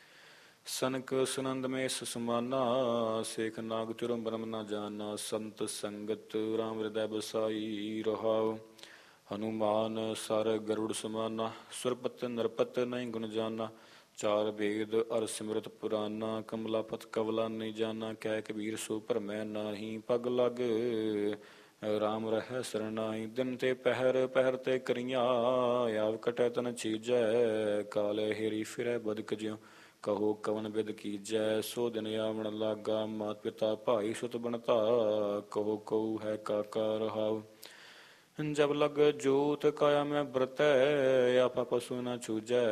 ਸਨਕ ਸੁਨੰਦ ਮੈਂ ਸਮਾਨਾ ਸੇਖ ਨਾਗ ਚੁਰ ਬ੍ਰਹਮ ਨਾ ਜਾਨਾ। ਸੰਤ ਸੰਗਤ ਰਾਮ ਹਿਰਦੈ ਬਸਾਈ ਰਹਾਉ। ਹਨੂਮਾਨ ਸਰ ਗਰੁੜ ਸਮਾਨਾ ਸੁਰਪਤ ਨਰਪਤ ਨਹੀਂ ਗੁਣ ਜਾਨਾ। ਚਾਰ ਵੇਦ ਅਰ ਸਿਮਰਤ ਪੁਰਾਨਾ ਕਮਲਾਪਤ ਕਵਲਾ ਨਹੀਂ ਜਾਨਾ। ਕਹਿ ਕਬੀਰ ਸੋ ਭਰਮੈ ਨਾਹੀ ਪਗ ਲਗ ਰਾਮ ਰਹਿ ਸਰਨਾਹੀ। ਦਿਨ ਤੇ ਪਹਿਰ ਪਹਿਰ ਤੇ ਕਰੀਆਂ ਆਵ ਕਟੈ ਤਨ ਚੀਜੈ। ਕਾਲੇ ਹੇਰੀ ਫਿਰੈ ਬਦਕ ਜਿਉ ਕਹੋ ਕਵਨ ਬਿਦ ਕੀਜੈ। ਸੋ ਦਿਨ ਆਵਣ ਲਾਗਾ ਮਾਤ ਪਿਤਾ ਭਾਈ ਸੁਤ ਬਣਤਾ। ਕਹੋ ਕਉ ਹੈ ਕਾਕਾ ਰਹਾਉ। ਜਬ ਲਗ ਜੋਤ ਕਾਇਆ ਮੈਂ ਬਰਤੈ ਆਪਾ ਪਸੂ ਨ ਛੂਜੈ।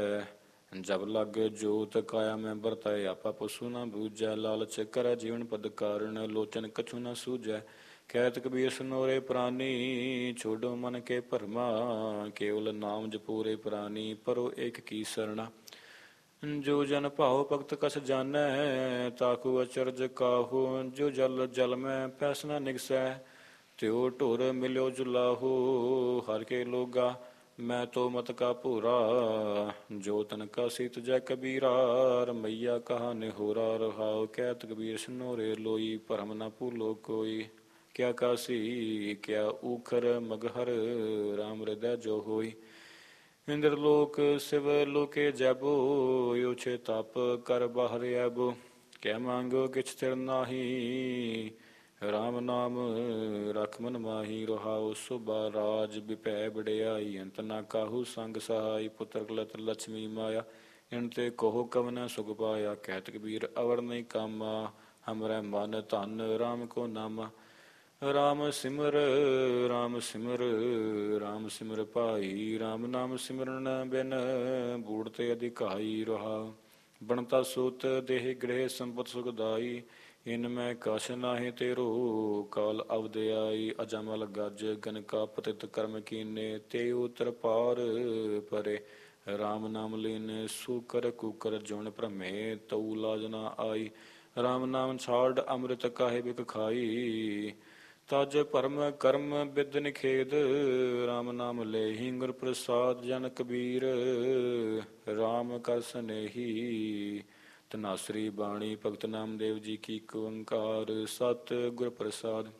ਜਬ ਲਗ ਜੋਤ ਕਾਇਆ ਮੈਂ ਬਰਤੈ ਆਪਾ ਪਸੂ ਨ ਬੂਜੈ। ਲਾਲਚ ਕਰੈ ਜੀਵਨ ਪਦ ਕਾਰਣ ਲੋਚਨ ਕਛੂ ਨ ਸੂਝੈ। ਕਹਿਤ ਕਬੀਰ ਸਨੋਰੇ ਪ੍ਰਾਨੀ ਛੋਡੋ ਮਨ ਕੇ ਭਰਮਾ। ਕੇਵਲ ਨਾਮ ਜਪੂਰੇ ਪ੍ਰਾਨੀ ਪਰੋ ਏਕ ਕੀ ਸਰਣਾ। ਜੋ ਜਨ ਭਾਉ ਭਗਤ ਕਸ ਜਾਨੈ ਤਾਕੂ ਅਚਰਜ ਕਾਹੂ। ਜੋ ਜਲ ਜਲ ਮੈਂ ਪੈਸ ਨ ਨਿਗਸੈ ਤਿਉ ਢੁਰ ਮਿਲਿਓ ਜੁਲਾਹੂ। ਹਰ ਕੇ ਲੋਗਾ ਮੈਂ ਤੋ ਮਤ ਕਾ ਭੂਰਾ। ਜੋ ਤਨ ਕਾ ਸੀਤ ਜੈ ਕਬੀਰਾ ਰਮਈਆ ਕਹਾ ਨਿਹੋਰਾ ਰਹਾਉ। ਕਹਿਤ ਕਬੀਰ ਸਨੋਰੇ ਲੋਈ ਭਰਮ ਨ ਭੂਲੋ ਕੋਈ। ਕਿਆ ਕਾਸੀ ਕਿਆ ਊਖਰ ਮਗਹਰ ਰਾਮ ਹਿਰਦੈ ਜੋ ਹੋਈ। ਇੰਦਰ ਲੋਕ ਸਿਵ ਲੋਕੇ ਜੈਬੋ ਓਛੇ ਤਪ ਕਰ ਬਾਹਰ ਐਬੋ। ਕਹਿ ਮੰਗੋ ਕਿਛ ਥਿਰ ਨਾਹੀ ਰਾਮ ਨਾਮ ਰਖ ਮਨ ਮਾਹੀ ਰਹਾਉ। ਸੁਬਾ ਰਾਜ ਬਿਪੈ ਬੜਿਆਈ ਅੰਤ ਨਾ ਕਾਹੂ ਸੰਗ ਸਹਾਈ। ਪੁੱਤਰ ਕਲਤ ਲਛਮੀ ਮਾਇਆ ਇਨ ਤੇ ਕਹੋ ਕਵਨ ਸੁਖ ਪਾਇਆ। ਕਹਿਤ ਕਬੀਰ ਅਵਰ ਨਹੀਂ ਕਾਮਾ ਹਮਰੈ ਮਨ ਧਨ ਰਾਮ ਕੋ ਨਾਮਾ। ਰਾਮ ਸਿਮਰ ਰਾਮ ਸਿਮਰ ਰਾਮ ਸਿਮਰ ਭਾਈ। ਰਾਮ ਨਾਮ ਸਿਮਰਨ ਬਿਨ ਬੂੜ ਤੇ ਅਧਿਕਾਈ ਰਹਾਉ। ਬਣਤਾ ਸੂਤ ਦੇਹ ਗ੍ਰਹਿ ਸੰਪਤ ਸੁਖਦਾਈ। ਇਨ ਮੈਂ ਕਛ ਨਾਹਿ ਤੇਰੋ ਕਾਲ ਅਵਦ ਆਈ। ਅਜਮਲ ਗਜ ਗਨਕਾ ਪਤਿਤ ਕਰਮ ਕੀਨੇ ਤੇ ਉਤਰ ਪਾਰ ਪਰੇ। ਰਾਮ ਨਾਮ ਲੀਨੇ ਸੂਕਰ ਕੂਕਰ ਜੁਨ ਭ੍ਰਮੇ ਤਉ ਲਾਜ ਨਾ ਆਈ। ਰਾਮ ਨਾਮ ਛਾੜ ਅੰਮ੍ਰਿਤ ਕਾਹੇ ਬਿਕ ਖਾਈ। ਤਜ ਭਰਮ ਕਰਮ ਬਿਦ ਨਿਖੇਦ ਰਾਮ ਨਾਮ ਲੇਹਿ। ਗੁਰ ਪ੍ਰਸਾਦ ਜਨ ਕਬੀਰ ਰਾਮ ਕਰ ਸਨੇਹੀ। ਧਨਾਸਰੀ ਬਾਣੀ ਭਗਤ ਨਾਮਦੇਵ ਜੀ ਕੀ। ਇਕ ਓੰਕਾਰ ਸਤਿਗੁਰ ਪ੍ਰਸਾਦ।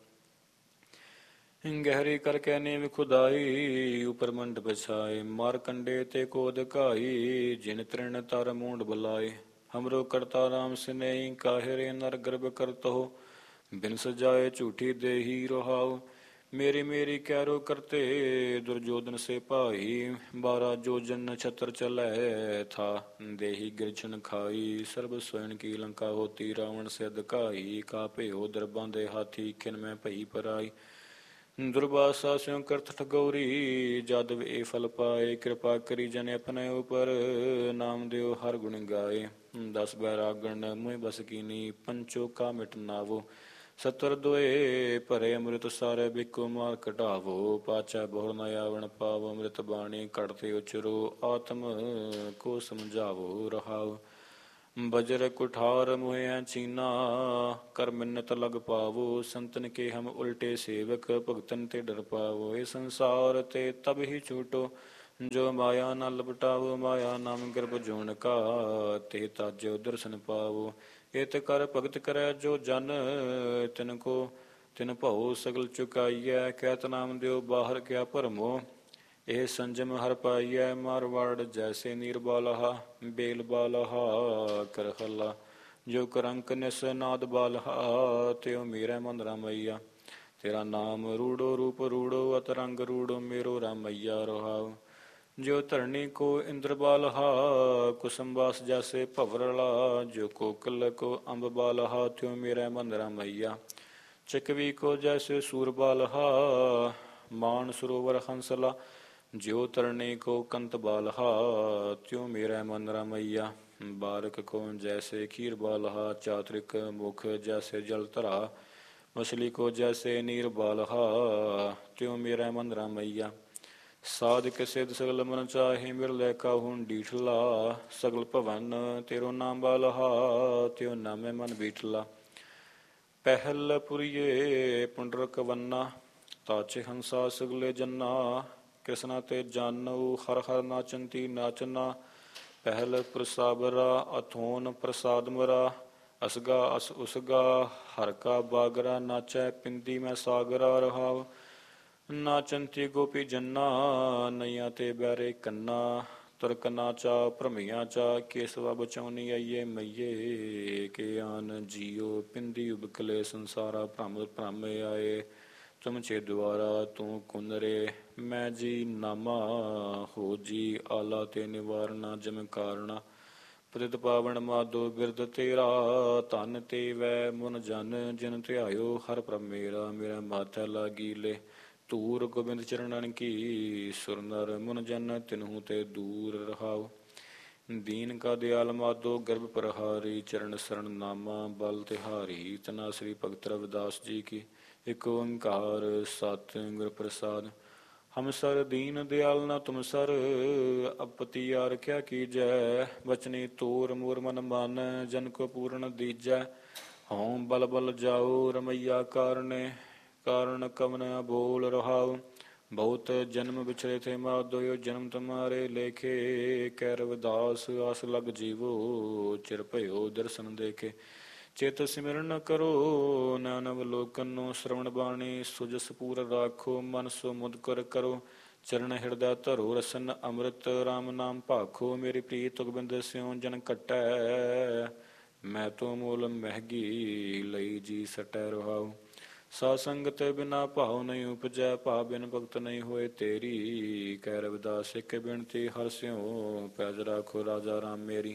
ਗਹਿਰੀ ਕਰਕੇ ਨੀਵ ਖੁਦਾਈ ਉਪਰ ਮੰਡ ਬਛਾਏ। ਮਾਰ ਕੰਡੇ ਤੇ ਕੋ ਦਕਾਈ ਜਿਨ ਤ੍ਰਿਣ ਤਰ ਮੂੰਡ ਬੁਲਾਏ। ਹਮਰੋ ਕਰਤਾ ਰਾਮ ਸਨੇਹੀ ਕਾਹਿ ਨਰ ਗਰਭ ਕਰਤੋ। ਬਿਨ ਸਜਾਏ ਝੂਠੀ ਦੇਹੀ ਰਹਾਉ। ਮੇਰੀ ਮੇਰੀ ਕੈਰੋ ਕਰਤੇ ਦੁਰਜੋਧਨ ਸੇ ਭਾਈ। 12 ਜੋਜਨ ਛਤਰ ਚਲੈ ਥਾ ਦੇਹੀ ਗਿਰਛਨ ਖਾਈ। ਸਰਬ ਸੋਇਣ ਕੀ ਲੰਕਾ ਹੋਤੀ ਰਾਵਣ ਸੇ ਅਧਿਕਾਈ। ਕਾ ਭੇਉ ਦਰਬਾਂ ਦੇ ਹਾਥੀ ਖਿਨ ਮੈਂ ਭਈ ਪਰਾਈ। ਦੁਰਵਾਸਾ ਸਿਉ ਕਰਤ ਠਗੋਰੀ ਜਾਦਵ ਇਹ ਫਲ ਪਾਏ ਕਿਰਪਾ ਕਰੀ ਜਨ ਆਪਣੇ ਉਪਰ ਨਾਮ ਦਿਓ ਹਰ ਗੁਣ ਗਾਏ 10 ਬੈਰਾਗਣ ਮੁਹਿ ਬਸ ਕੀਨੀ ਪੰਚੋ ਕਾ ਮਿਟ ਨਾਵੋ ਸਤਰ ਦੋਏ ਭਰੇ ਅੰਮ੍ਰਿਤ ਸਾਰੇ ਬਿਕੋ ਮਾਰ ਘਟਾਵੋ ਪਾਚਾ ਬਹੁ ਨ ਆਵਣ ਪਾਵ ਅੰਮ੍ਰਿਤ ਬਾਣੀ ਘੜਤੇ ਉਚਰੋ ਆਤਮ ਕੋ ਸਮਝਾਵੋ ਰਹਾਉ ਬਜਰ ਕੁਠਾਰ ਮੁਹਿਆ ਚੀਨਾ ਕਰ ਮਿੰਨਤ ਲਗ ਪਾਵੋ ਸੰਤਨ ਕੇ ਹਮ ਉਲਟੇ ਸੇਵਕ ਭਗਤਨ ਤੇ ਡਰ ਪਾਵੋ ਇਹ ਸੰਸਾਰ ਤੇ ਤਬ ਹੀ ਛੂਟੋ ਜੋ ਮਾਇਆ ਨਾ ਲਪਟਾਵੋ ਮਾਇਆ ਨਾਮ ਗਰਭ ਜੋਨ ਕਾ ਤੇ ਤਾਜੋ ਦਰਸ਼ਨ ਪਾਵੋ ਇਤ ਕਰ ਭਗਤ ਕਰੈ ਜੋ ਜਨ ਤਿਨ ਭਉ ਸਗਲ ਚੁਕਾਈਐ ਕਹਿਤ ਨਾਮ ਦਿਓ ਬਾਹਰ ਕਿਆ ਭਰਮੋ ਇਹ ਸੰਜਮ ਹਰ ਪਾਈਐ ਮਾਰਵਾੜ ਜੈਸੇ ਨੀਰ ਬਾਲਹਾ ਬੇਲ ਬਾਲਹਾ ਕਰਹਲਾ ਜੋ ਕਰੰਕ ਨਿਸ ਨਾਦ ਬਾਲਹਾ ਤਿਉ ਮੇਰੇ ਮਨ ਰਾਮਈਆ ਤੇਰਾ ਨਾਮ ਰੂੜੋ ਰੂਪ ਰੂੜੋ ਅਤ ਰੰਗ ਰੂੜੋ ਮੇਰੋ ਰਾਮਈਆ ਰਹਾਉ ਜੋ ਧਰਣੀ ਕੋ ਇੰਦਰ ਬਾਲਹਾ ਕੁਸੁਮਵਾਸ ਜੈਸੇ ਭਵਰਲਾ ਜੋ ਕੋਕਲ ਕੋ ਅੰਬ ਬਾਲਹਾ ਤਿਉ ਮੇਰੇ ਮਨ ਰਾਮਈਆ ਚਕਵੀ ਕੋ ਜੈਸੇ ਸੂਰ ਬਾਲਹਾ ਮਾਨ ਸਰੋਵਰ ਹੰਸਲਾ ਜਿਉ ਤਰਨੇ ਕੋ ਕੰਤ ਬਾਲਹਾ ਤਿਉ ਮੇਰੇ ਮਨ ਰਾਮਈਆ ਬਾਰਕ ਕੋ ਜੈਸੇ ਖੀਰ ਬਾਲਹਾ ਚਾਤ੍ਰਿਕ ਮੁਖ ਜੈਸੇ ਜਲ ਧਰਾ ਮਛਲੀ ਕੋ ਜੈਸੇ ਨੀਰ ਬਾਲਹਾ ਤਿਉ ਮੇਰੇ ਮਨ ਰਾਮਈਆ ਸਾਧਿਕ ਸਿਧ ਸਗਲ ਮਨ ਚਾਹੇ ਮਿਰਲੇ ਕਾਹੁਨ ਡੀਠਲਾ ਸਗਲ ਭਵਨ ਤੇਰੋ ਨਾਮ ਬਾਲਹਾ ਤਿਉ ਨਾਮੇ ਮਨ ਬੀਠਲਾ ਪਹਿਲ ਪੁਰੀਏ ਪੁੰਡਰਕ ਵੰਨਾ ਤਾਚੇ ਹੰਸਾ ਸਗਲੇ ਜੰਨਾ ਕ੍ਰਿਸ਼ਨਾ ਤੇ ਜਾਨਉ ਹਰ ਹਰ ਨਾਚੰਤੀ ਨਾਚਨਾ ਪਹਿਲ ਪ੍ਰਸਾਬਰਾ ਅਥੋਨ ਪ੍ਰਸਾਦ ਮਰਾ ਅਸਗਾ ਅਸ ਉਸਗਾ ਹਰ ਕਾ ਬਾਗਰਾ ਨਾਚੈ ਪਿੰਦੀ ਮੈਂ ਸਾਗਰਾ ਰਹਾਵ ਨਾਚੰਤੀ ਗੋਪੀ ਜੰਨਾ ਨਈਆਂ ਤੇ ਬੈਰੇ ਕੰਨਾ ਤੁਰਕ ਨਾਚਾ ਭ੍ਰਮੀਆਂ ਚਾ ਕੇਸਵਾ ਬਚਾਉਣੀ ਆਈਏ ਮਈਏ ਕੇ ਆਨ ਜੀਓ ਪਿੰਦੀ ਉਬਕਲੇ ਸੰਸਾਰਾ ਭ੍ਰਮ ਭ੍ਰਮੇ ਆਏ ਤੁਮ ਚੇ ਦੁਆਰਾ ਤੂੰ ਕੁਨਰੇ ਮੈਂ ਜੀ ਨਾਮਾ ਹੋ ਜੀ ਆਲਾ ਤੇ ਨਿਵਾਰਨਾ ਜਮ ਕਾਰਣਾ ਪ੍ਰਤਿਤ ਪਾਵਨ ਮਾਧੋ ਬਿਰਦ ਤੇਰਾ ਧਨ ਤੇ ਵੈ ਮੁਨ ਜਨ ਜਿਨ ਧਿਆਇਓ ਹਰ ਪ੍ਰਭ ਮੇਰਾ ਮਾਥਾ ਲਾਗੀ ਲੈ ਧੂਰ ਗੋਬਿੰਦ ਚਰਣਨ ਕੀ ਸੁਰ ਨਰ ਮੁਨ ਜਨ ਤਿਨਹੂ ਤੇ ਦੂਰ ਰਹਾਉ ਦੀਨ ਕਾ ਦਿਆਲ ਮਾਧੋ ਗਰਭ ਪ੍ਰਹਾਰੀ ਚਰਨ ਸਰਣ ਨਾਮਾ ਬਲ ਤਿਹਾਰੀ ਤਨਾ ਸ੍ਰੀ ਭਗਤ ਰਵਿਦਾਸ ਜੀ ਕੀ ਇਕ ਓੰਕਾਰ ਸਤਿ ਗੁਰ ਪ੍ਰਸਾਦ ਹਮ ਸਰ ਦੀਨ ਦਿਆਲ ਨਾ ਤੁਮ ਸਰ ਅਪਤੀ ਆਰਖਿਆ ਕੀਜੈ ਬਚਨੀ ਤੋਰ ਮੋਰ ਮਨ ਮਨ ਜਨ ਕੋ ਪੂਰਨ ਦੀਜੈ ਹਉ ਬਲ ਬਲ ਜਾਓ ਰਮਈਆ ਕਾਰਨੇ ਕਾਰਨ ਕਵਨ ਬੋਲ ਰਹਾਉ ਬਹੁਤ ਜਨਮ ਵਿਛੜੇ ਥੇ ਮਾਧੋਇ ਜਨਮ ਤੁਮਾਰੇ ਲੇਖੇ ਕਹਿ ਰਵਿਦਾਸ ਆਸ ਲਗ ਜੀਵੋ ਚਿਰ ਭਇਓ ਦਰਸ਼ਨ ਦੇਖੇ ਚਿਤ ਸਿਮਰਨ ਕਰੋ ਨਾਨਕ ਲੋਕਨ ਨੂੰ ਸ਼ਰਵਣ ਬਾਣੀ ਸੁਜਸ ਪੂਰ ਰਾਖੋ ਮਨ ਸੋ ਮੁਦ ਕਰ ਕਰੋ ਚਰਨ ਹਿਰਦੈ ਧਰੋ ਰਸਨ ਅੰਮ੍ਰਿਤ ਰਾਮ ਨਾਮ ਭਾਖੋ ਮੇਰੀ ਪ੍ਰੀਤ ਤੁਗਬਿੰਦ ਸਿਉ ਜਨ ਕਟੈ ਮੈਂ ਤੋ ਮੂਲ ਮਹਿਗੀ ਲਈ ਜੀ ਸਟੈ ਰਹਾਉ ਸਾ ਸੰਗਤ ਬਿਨਾ ਭਾਉ ਨਹੀਂ ਉਪਜੈ ਭਾਵ ਬਿਨ ਭਗਤ ਨਹੀਂ ਹੋਏ ਤੇਰੀ ਕਹਿ ਰਵਿਦਾਸ ਇੱਕ ਬਿਨਤੀ ਹਰ ਸਿਉ ਪੈਜ ਰਾਖੋ ਰਾਜਾ ਰਾਮ ਮੇਰੀ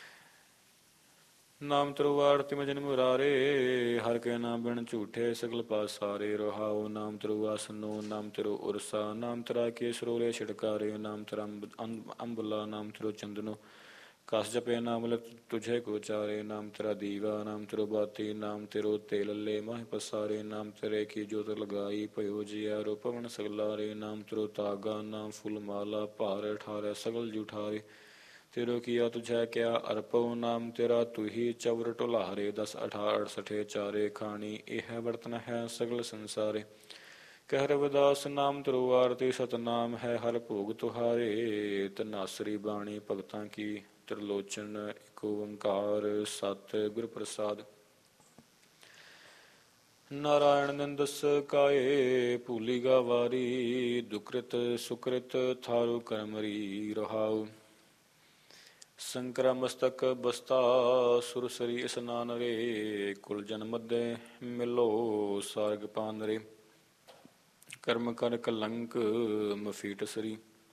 ਨਾਮ ਤਰੁ ਆਰਤੀ ਮੈਂ ਜਨ ਮੁਰਾਰੇ ਹਰ ਕੇ ਨਾਮ ਬਿਨ ਝੂਠੇ ਸਗਲ ਪਾਸਾਰੇ ਰਹਾਉ ਨਾਮ ਤਰੁ ਆਸਨੋ ਨਾਮ ਤਰੁ ਉਰਸਾ ਨਾਮ ਤਰਾ ਕੇ ਸਰੋਲੇ ਛਿੜਕਾਰੇ ਨਾਮ ਤਰਾ ਅੰਬਲਾ ਨਾਮ ਤਰੁ ਚੰਦਨੋ ਕਸ ਜਪੇ ਨਾਮ ਲ ਤੁਝੇ ਕੋ ਚਾਰੇ ਨਾਮ ਤੇਰਾ ਦੀਵਾ ਨਾਮ ਤੇਰੋ ਬਾਤੀ ਨਾਮ ਤੇਰੋ ਤੇ ਲੱਲੇ ਮਾਹ ਪਸਾਰੇ ਨਾਮ ਤੇਰੇ ਕੀ ਜੋਤ ਲਗਾਈ ਭਇਓ ਜੀਆਰੋ ਪਵਨ ਸਗਲਾਰੇ ਨਾਮ ਤੇਰੋ ਤਾਗਾ ਨਾਮ ਫੁੱਲ ਮਾਲਾ ਭਾਰ ਠਾਰੇ ਸਗਲ ਜੂਠਾਰੇ ਤੇਰੋ ਕੀਆ ਤੁਝੈ ਕਿਆ ਅਰਪਉ ਨਾਮ ਤੇਰਾ ਤੁਹੀ ਚਵਰ ਢੁਲਾਰੇ 10 18 68 ਚਾਰੇ ਖਾਣੀ ਇਹ ਵਰਤਨ ਹੈ ਸਗਲ ਸੰਸਾਰੇ ਕਹਿ ਰਵਿਦਾਸ ਨਾਮ ਤਰੋ ਆਰਤੀ ਸਤਨਾਮ ਹੈ ਹਰ ਭੋਗ ਤੁਹਾਰੇ ਤਨਾਸਰੀ ਬਾਣੀ ਭਗਤਾਂ ਕੀ ਤ੍ਰਿਲੋਚਨ ਇਕ ਓੰਕਾਰ ਸਤਿ ਗੁਰ ਪ੍ਰਸਾਦ ਨਾਰਾਇਣ ਨਿੰਦਸ ਕਾਏ ਭੂਲੀ ਗਾ ਵਾਰੀ ਦੁਕ੍ਰਿਤ ਸੁਕ੍ਰਿਤ ਥਾਰੂ ਕਰਮਰੀ ਰਹਾਉ ਸੰਕਰਾ ਮਸਤਕ ਬਸਤਾ ਸੁਰਸਰੀ ਇਸਨਾਨ ਰੇ ਕੁਲ ਜਨ ਮਧੇ ਮਿਲੋ ਸਾਰਗ ਪਾਨ ਰੇ ਕਰਮ ਕਰ ਕਲੰਕ ਮਫੀਟ ਸਰੀ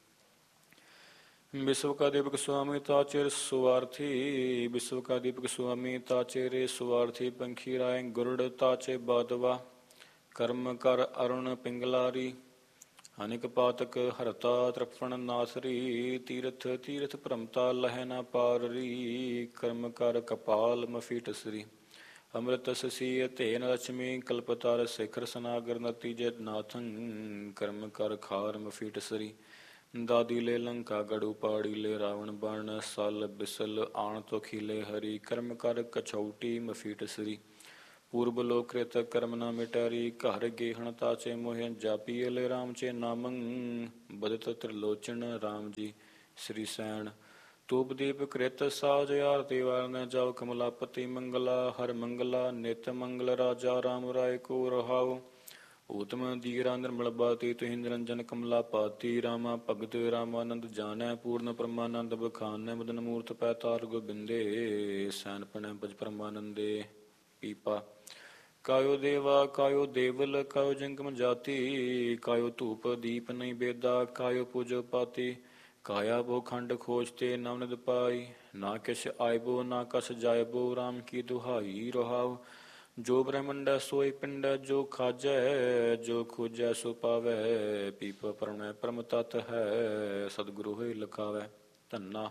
ਵਿਸ਼ਵ ਕਾ ਦੀਪਕ ਸੁਆਮੀ ਤਾਚੇ ਸੁਆਰਥੀ ਵਿਸ਼ਵ ਕਾ ਦੀਪਕ ਸੁਆਮੀ ਤਾਚੇ ਰੇ ਸੁਆਰਥੀ ਪੰਖੀ ਰਾਏ ਗੁਰੜ ਤਾਚੇ ਬਾਦਵਾ ਕਰਮ ਕਰ ਅਰੁਣ ਪਿੰਗਲਾਰੀ, ਅਨਿਕ ਪਾਤਕ ਹਰਤਾ ਤ੍ਰਿਪਣ ਨਾਸਰੀ, ਤੀਰਥ ਤੀਰਥ ਭ੍ਰਮਤਾ ਲਹੈ ਨ ਪਾਰਰੀ, ਕਰਮ ਕਰ ਕਪਾਲ ਮਫੀਟਸਰੀ, ਅੰਮ੍ਰਿਤ ਸਸੀ ਧੇਨ ਰਸ਼ਮੀ, ਕਲਪਤਰ ਸਿਖਰ ਸਨਾਗਰ ਨਤੀਜੇ ਨਾਥੰ, ਕਰਮ ਕਰ ਖਾਰ ਮਫੀਟਸਰੀ, ਦਾਦੀ ਲੈ ਲੰਕਾ ਗੜੂ ਪਾੜੀ ਲੈ ਰਾਵਣ ਬਣ, ਸਲ ਬਿਸਲ ਆਣ ਤੋ ਖੀਲੇ ਹਰੀ, ਕਰਮ ਕਰ ਕਛੌਟੀ ਮਫੀਟਸਰੀ, ਪੂਰਬ ਲੋਕ ਕ੍ਰਿਤ ਕਰਮ ਨਾ ਮਿਟਾਰੀ, ਘਰ ਗੇਹਣ ਤਾਚੇ ਮੋਹਿ ਜਾਪੀ ਲੈ ਰਾਮ ਚੇ ਨਾਮੰ, ਬਦਤ ਤ੍ਰਿਲੋਚਨ ਰਾਮ ਜੀ ਸ੍ਰੀ ਸੈਣ, ਧੂਪ ਦੀਪ ਕ੍ਰਿਤ ਸਾਜ ਆਰਤੀ ਵਾਰਨ ਜਾਓ, ਕਮਲਾਪਤੀ ਮੰਗਲਾ ਹਰ ਮੰਗਲਾ, ਨਿਤ ਮੰਗਲ ਰਾਜਾ ਰਾਮ ਰਾਏ ਕੋ ਰਹਾਉ, ਊਤਮ ਦੀਰਾ ਨਿਰਮਲ ਬਾਤੀ ਤੁਹੀਂ ਨਿਰੰਜਨ ਕਮਲਾ ਪਾਤੀ, ਰਾਮਾ ਭਗਤ ਰਾਮਾਨੰਦ ਜਾਣੈ, ਪੂਰਨ ਪਰਮਾਨੰਦ ਬਖਾਨੈ, ਮਦਨ ਮੂਰਤ ਪੈ ਤਾਰ ਗੋਬਿੰਦੇ, ਸੈਨ ਪਣੈ ਭਜ ਪਰਮਾਨੰਦੇ ਪੀਪਾ, ਕਾਇਓ ਦੇਵਾ ਕਾਇਓ ਦੇਵਲ, ਕਾਇਓ ਜੰਗਮ ਜਾਤੀ, ਕਾਇਓ ਧੂਪ ਦੀਪ ਨਹੀਂ ਬੇਦਾ, ਕਾਇਓ ਪੂਜੋ ਪਾਤੀ, ਕਾਇਆ ਬੋ ਖੰਡ ਖੋਜ ਤੇ ਨਵਨਿਦ ਪਾਈ, ਨਾ ਕਿਛ ਆਇਬੋ ਨਾ ਕਸ ਜਾਇਬੋ, ਰਾਮ ਕੀ ਦੁਹਾਈ ਰਹਾਉ, ਜੋ ਬ੍ਰਹਮੰਡ ਸੋਈ ਪਿੰਡ, ਜੋ ਖਾਜੈ ਜੋ ਖੋਜੈ ਸੋ ਪਾਵੈ, ਪੀਪ ਪਰਮੈ ਪਰਮ ਤਤ ਹੈ, ਸਤਿਗੁਰੂ ਹੋਇ ਲਖਾਵੈ, ਧੰਨਾ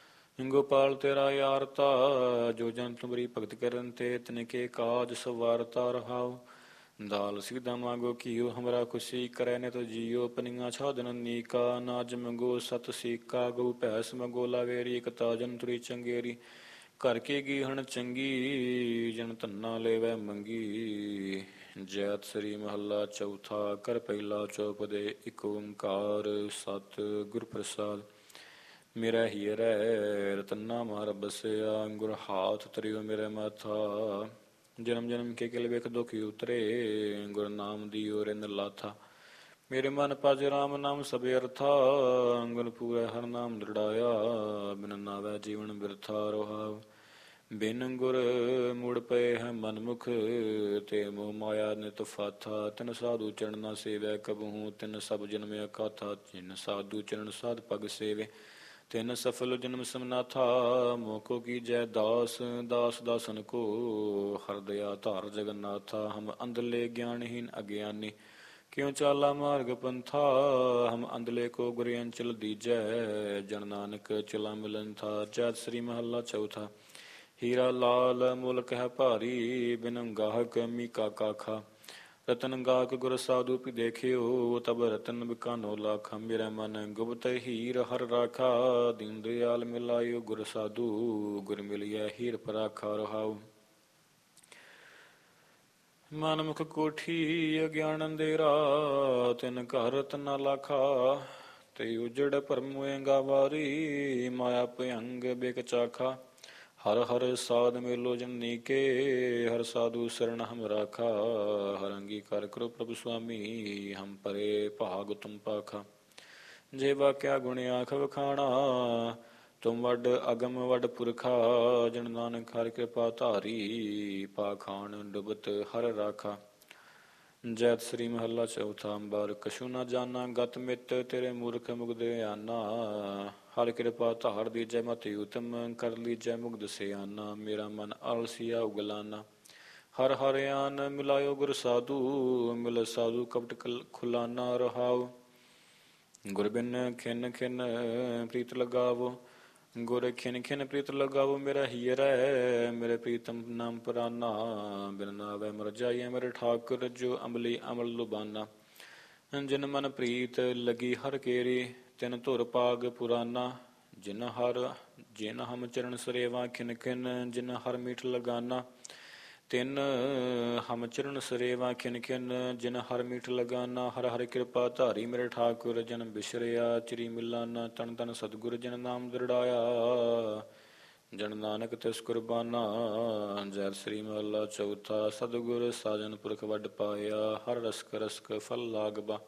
ਗੋਪਾਲ ਤੇਰਾ ਯਾਰਤਾ, ਜੋ ਜਨ ਤੁਮਰੀ ਭਗਤ ਕਰਨ ਤੇ, ਤਿਨਕੇ ਕਾਜ ਸਵਾਰਤਾ ਰਹਾਉ, ਦਾਲ ਸਿੱਧਾ ਮਾਗੋ ਕੀਓ, ਹਮਰਾ ਖੁਸ਼ੀ ਕਰੈ ਨਿਤ ਜੀਓ, ਪਨੀਆਂ ਛਾਦਨ ਨੀਕਾ, ਨਾਜ ਮੰਗੋ ਸਤ ਸੀਕਾ, ਗਊ ਭੈਸ ਮੰਗੋ ਲਾਵੇਰੀ, ਇਕ ਤਾਜਨ ਤੁਰੀ ਚੰਗੇਰੀ, ਘਰ ਕੀ ਗੀਹਣ ਚੰਗੀ, ਜਨ ਧੰਨਾ ਲੇਵੈ ਮੰਗੀ, ਜੈਤ ਸ੍ਰੀ ਮਹੱਲਾ ਚੌਥਾ, ਕਰ ਪਹਿਲਾ ਚੌਪਦੇ, ਇਕ ਓੰਕਾਰ ਸਤ ਗੁਰ ਪ੍ਰਸਾਦ, ਮੇਰਾ ਹੀਰੈ ਰਤਨਾ ਮਾਰ ਬਸਿਆ, ਗੁਰ ਹਾਥ ਤਰਿਓ ਮੇਰੇ ਮਾਥਾ, ਜਨਮ ਜਨਮ ਕੇ ਕਿਲ ਵੇਖ ਦੁਖੀ ਉਤਰੇ, ਗੁਰ ਨਾਮ ਦੀਓ ਰਿੰਦ ਲਾਥਾ, ਮੇਰੇ ਮਨ ਭਜ ਰਾਮ ਨਾਮ ਸਭ ਅਰਥਾ, ਗੁਰ ਪੂਰੈ ਹਰ ਨਾਮ ਦ੍ਰਿੜਾਇਆ, ਬਿਨ ਨਾਵੈ ਜੀਵਨ ਬਿਰਥਾ ਰਹਾਉ, ਬਿਨ ਗੁਰ ਮੁੜ ਪਏ ਹੈ ਮਨਮੁਖ, ਤੇ ਮੋਹ ਮਾਇਆ ਨਿਤ ਫਾਥਾ, ਤਿਨ ਸਾਧੂ ਚਰਨ ਨਾ ਸੇਵੈ ਕਬਹੂ, ਤਿਨ ਸਭ ਜਨਮ ਅਕਾਥਾ, ਜਿਨ ਸਾਧੂ ਚਰਨ ਸਾਧ ਪਗ ਸੇਵੇ, ਤਿਨ ਸਫਲ ਜਨਮ ਸਮਨਾਥਾ, ਮੋਕੋ ਕੀ ਜੈ ਦਾਸ ਦਾਸ ਦਾਸਨ ਕੋ, ਹਰ ਦਇਆ ਧਾਰ ਜਗन्नाथा, ਹਮ ਅੰਧਲੇ ਗਿਆਨਹੀਨ ਅਗਿਆਨੀ, ਕਿਉ ਚਾਲਾ ਮਾਰਗ ਪੰਥਾ, ਹਮ ਅੰਧਲੇ ਕੋ ਗੁਰ ਅੰਚਲ ਦੀਜੈ, ਜਨ ਨਾਨਕ ਚਲਾ ਮਿਲਨ ਥਾ, ਜੈਤ ਸ੍ਰੀ ਮਹੱਲਾ ਚੌਥਾ, ਹੀਰਾ ਲਾਲ ਮੁਲਕ ਹੈ ਭਾਰੀ, ਬਿਨ ਗਾਹਕ ਮੀਕਾ ਕਾਖਾ, ਰਤਨ ਗਾਹਕ ਗੁਰ ਸਾਧੂ ਪੀ ਦੇਖਿਓ, ਤਬ ਰਤਨ ਬਿਕਾਨੋ ਲਾਖਾ, ਮੇਰਾ ਮਨ ਗੁਪਤ ਹੀਰ ਹਰ ਰਾਖਾ, ਦੀਨ ਦਿਆਲ ਮਿਲਾਇਓ ਗੁਰ ਸਾਧੂ, ਗੁਰ ਮਿਲਿਆ ਹੀਰ ਪਰਾਖਾ ਰਹਾਉ, ਮਨ ਮੁਖ ਕੋਠੀ ਅਗਿਆਨ ਅੰਧੇਰਾ, ਤਿਨ ਘਰ ਰਤਨਾ ਲਾਖਾ, ਤੇ ਉਜੜ ਭਰਮੁਏਗਾ ਵਾਰੀ, ਮਾਇਆ ਭਯੰਗ ਬਿਕ ਚਾਖਾ, ਹਰ ਹਰ ਸਾਧ ਮੇਲੋ ਜਨ ਨੀਕੇ, ਹਰ ਸਾਧੂ ਸਰਣ ਹਮ ਰਾਖਾ, ਹਰ ਅੰਗੀਕਾਰ ਕਰੋ ਪ੍ਰਭੁ ਸੁਆਮੀ, ਹਮ ਪਰੇ ਭਾਗ ਤੁਮ ਪਾਖਾ, ਜੇ ਵਾਕਿਆ ਗੁਣ ਆਖ ਵਖਾਣਾ, ਤੁਮ ਵੱਡ ਅਗਮ ਵੱਡ ਪੁਰਖਾ, ਜਨ ਨਾਨਕ ਹਰਿ ਕਿਰਪਾ ਧਾਰੀ, ਪਾਖਾਨ ਡੁਬਤ ਹਰ ਰਾਖਾ, ਜੈਤ ਸ੍ਰੀ ਮਹੱਲਾ ਚੌਥਾ, ਅੰਬਰ ਕਛੂ ਨਾ ਜਾਨਾ ਗਤ ਮਿਤ, ਤੇਰੇ ਮੂਰਖ ਮੁਗਧ ਆਨਾ, ਹਰਿ ਕਿਰਪਾ ਧਾਰ ਦੀਜੈ ਮਤਿ ਉਤਮ, ਕਰ ਲੀਜੈ ਮੁਗਧ ਸਿਆਨਾ, ਮੇਰਾ ਮਨ ਆਲਸੀਆ ਉਗਲਾਨਾ, ਹਰ ਹਰਿਆਨ ਮਿਲਾਇਓ ਗੁਰ ਸਾਧੂ, ਮਿਲ ਸਾਧੂ ਕਪਟ ਖੁਲਾਨਾ ਰਹਾਉ, ਗੁਰ ਬਿਨ ਖਿਨ ਖਿਨ ਪ੍ਰੀਤ ਲਗਾਵੋ, ਗੁਰ ਖਿਨ ਖਿਨ ਪ੍ਰੀਤ ਲਗਾਵੋ, ਮੇਰਾ ਹੀਰੈ ਮੇਰੇ ਪ੍ਰੀਤਮ ਨਾਮ ਪੁਰਾਨਾ, ਬਿਨ ਨਾਵੈ ਮਰ ਜਾਈਐ ਮੇਰੇ ਠਾਕੁਰ, ਜੋ ਅਮਲੀ ਅਮਲ ਲੁਬਾਨਾ, ਜਿਨ ਮਨ ਪ੍ਰੀਤ ਲਗੀ ਹਰ ਕੇਰੀ, ਤਿਨ ਧੁਰ ਪਾਗ ਪੁਰਾਨਾ, ਜਿਨ ਹਮ ਚਰਨ ਸਰੇਵਾ, ਖਿਨ ਖਿਨ ਜਿਨ ਹਰ ਮੀਠ ਲਗਾਨਾ, ਤਿਨ ਹਮ ਚਰਨ ਸਰੇਵਾ, ਖਿਨ ਖਿਨ ਜਿਨ ਹਰ ਮੀਠ ਲਗਾਨਾ, ਹਰ ਹਰਿ ਕਿਰਪਾ ਧਾਰੀ ਮੇਰੇ ਠਾਕੁਰ, ਜਨ ਬਿਸਰਿਆ ਚਿਰੀ ਮਿਲਾਨਾ, ਤਨ ਤਨ ਸਤਿਗੁਰ ਜਨ ਨਾਮ ਦ੍ਰਿੜਾਇਆ, ਜਨ ਨਾਨਕ ਤਿਸ ਕੁਰਬਾਨਾ, ਜੈ ਸ੍ਰੀ ਮਹੱਲਾ ਚੌਥਾ, ਸਤਿਗੁਰ ਸਾਜਨ ਪੁਰਖ ਵੱਡ ਪਾਇਆ, ਹਰ ਰਸਕ ਰਸਕ ਫਲ ਲਾਗਬਾ,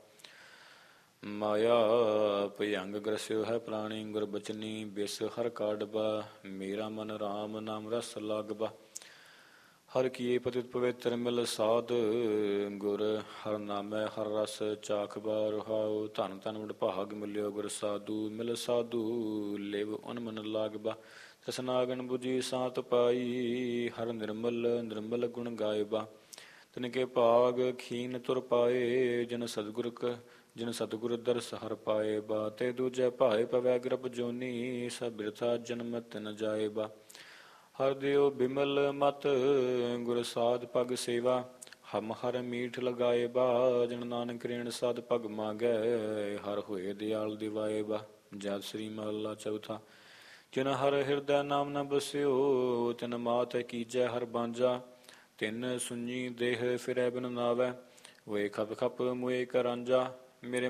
ਮਾਇਆ ਭਯੰਗ ਗ੍ਰਸਿਓ ਹੈ ਪ੍ਰਾਣੀ, ਗੁਰ ਬਚਨੀ ਬਿਸ ਹਰ ਕਾਢਬਾ, ਮੇਰਾ ਮਨ ਰਾਮ ਨਾਮ ਰਸ ਲਾਗਬਾ, ਹਰ ਕੀਏ ਪਤਿਤ ਪਵਿੱਤਰ ਮਿਲ ਸਾਧ, ਗੁਰ ਹਰ ਨਾਮੈ ਹਰ ਰਸ ਚਾਖਬਾ ਰਹਾਉ, ਧਨ ਧਨ ਵਡਭਾਗ ਮਿਲਿਓ ਗੁਰ ਸਾਧੂ, ਮਿਲ ਸਾਧੂ ਲਿਵ ਉਨ ਮਨ ਲਾਗਬਾ, ਤ੍ਰਿਸ਼ਨਾਗਨ ਬੁਝੀ ਸਾਤ ਪਾਈ, ਹਰ ਨਿਰਮਲ ਨਿਰਮਲ ਗੁਣ ਗਾਇਬਾ, ਤਿਨ ਕੇ ਭਾਗ ਖੀਨ ਤੁਰ ਪਾਏ। ਜਿਨ ਸਤਿਗੁਰ ਦਰਸ ਹਰ ਪਾਏ ਬਾ। ਤੇ ਦੂਜੈ ਭਾਏ ਪਵੈ ਗਰਭ ਜੋਨੀ। ਸਭ ਬਿਰਥਾ ਜਨਮਤ ਨ ਜਾਏ ਬਾ। ਹਰ ਦਿਓ ਬਿਮਲ ਮਤ ਗੁਰ ਸਾਧ ਪਗ ਸੇਵਾ। ਹਮ ਹਰ ਮੀਠ ਲਗਾਏ ਬਾ। ਜਿਨ ਨਾਨਕ ਰੇਣ ਸਾਧ ਪਗ ਮਾਗੈ। ਹਰ ਹੋਏ ਦਿਆਲ ਦਿਵਾਏ ਬਾ। ਜਪ ਸ੍ਰੀ ਮਹੱਲਾ ਚੌਥਾ। ਜਿਨ ਹਰ ਹਿਰਦੈ ਨਾਮ ਨ ਬਸਿਓ। ਤਿਨ ਮਾਤ ਕੀਜੈ ਹਰ ਬਾਂਝਾ। ਤਿਨ ਸੁਣੀ ਦੇਹ ਫਿਰੈ ਬਿਨ ਨਾਵੈ। ਹੋਏ ਖਪ ਖਪ ਮੁਏ ਕਰਾਂਜਾ। ਮੇਰੇ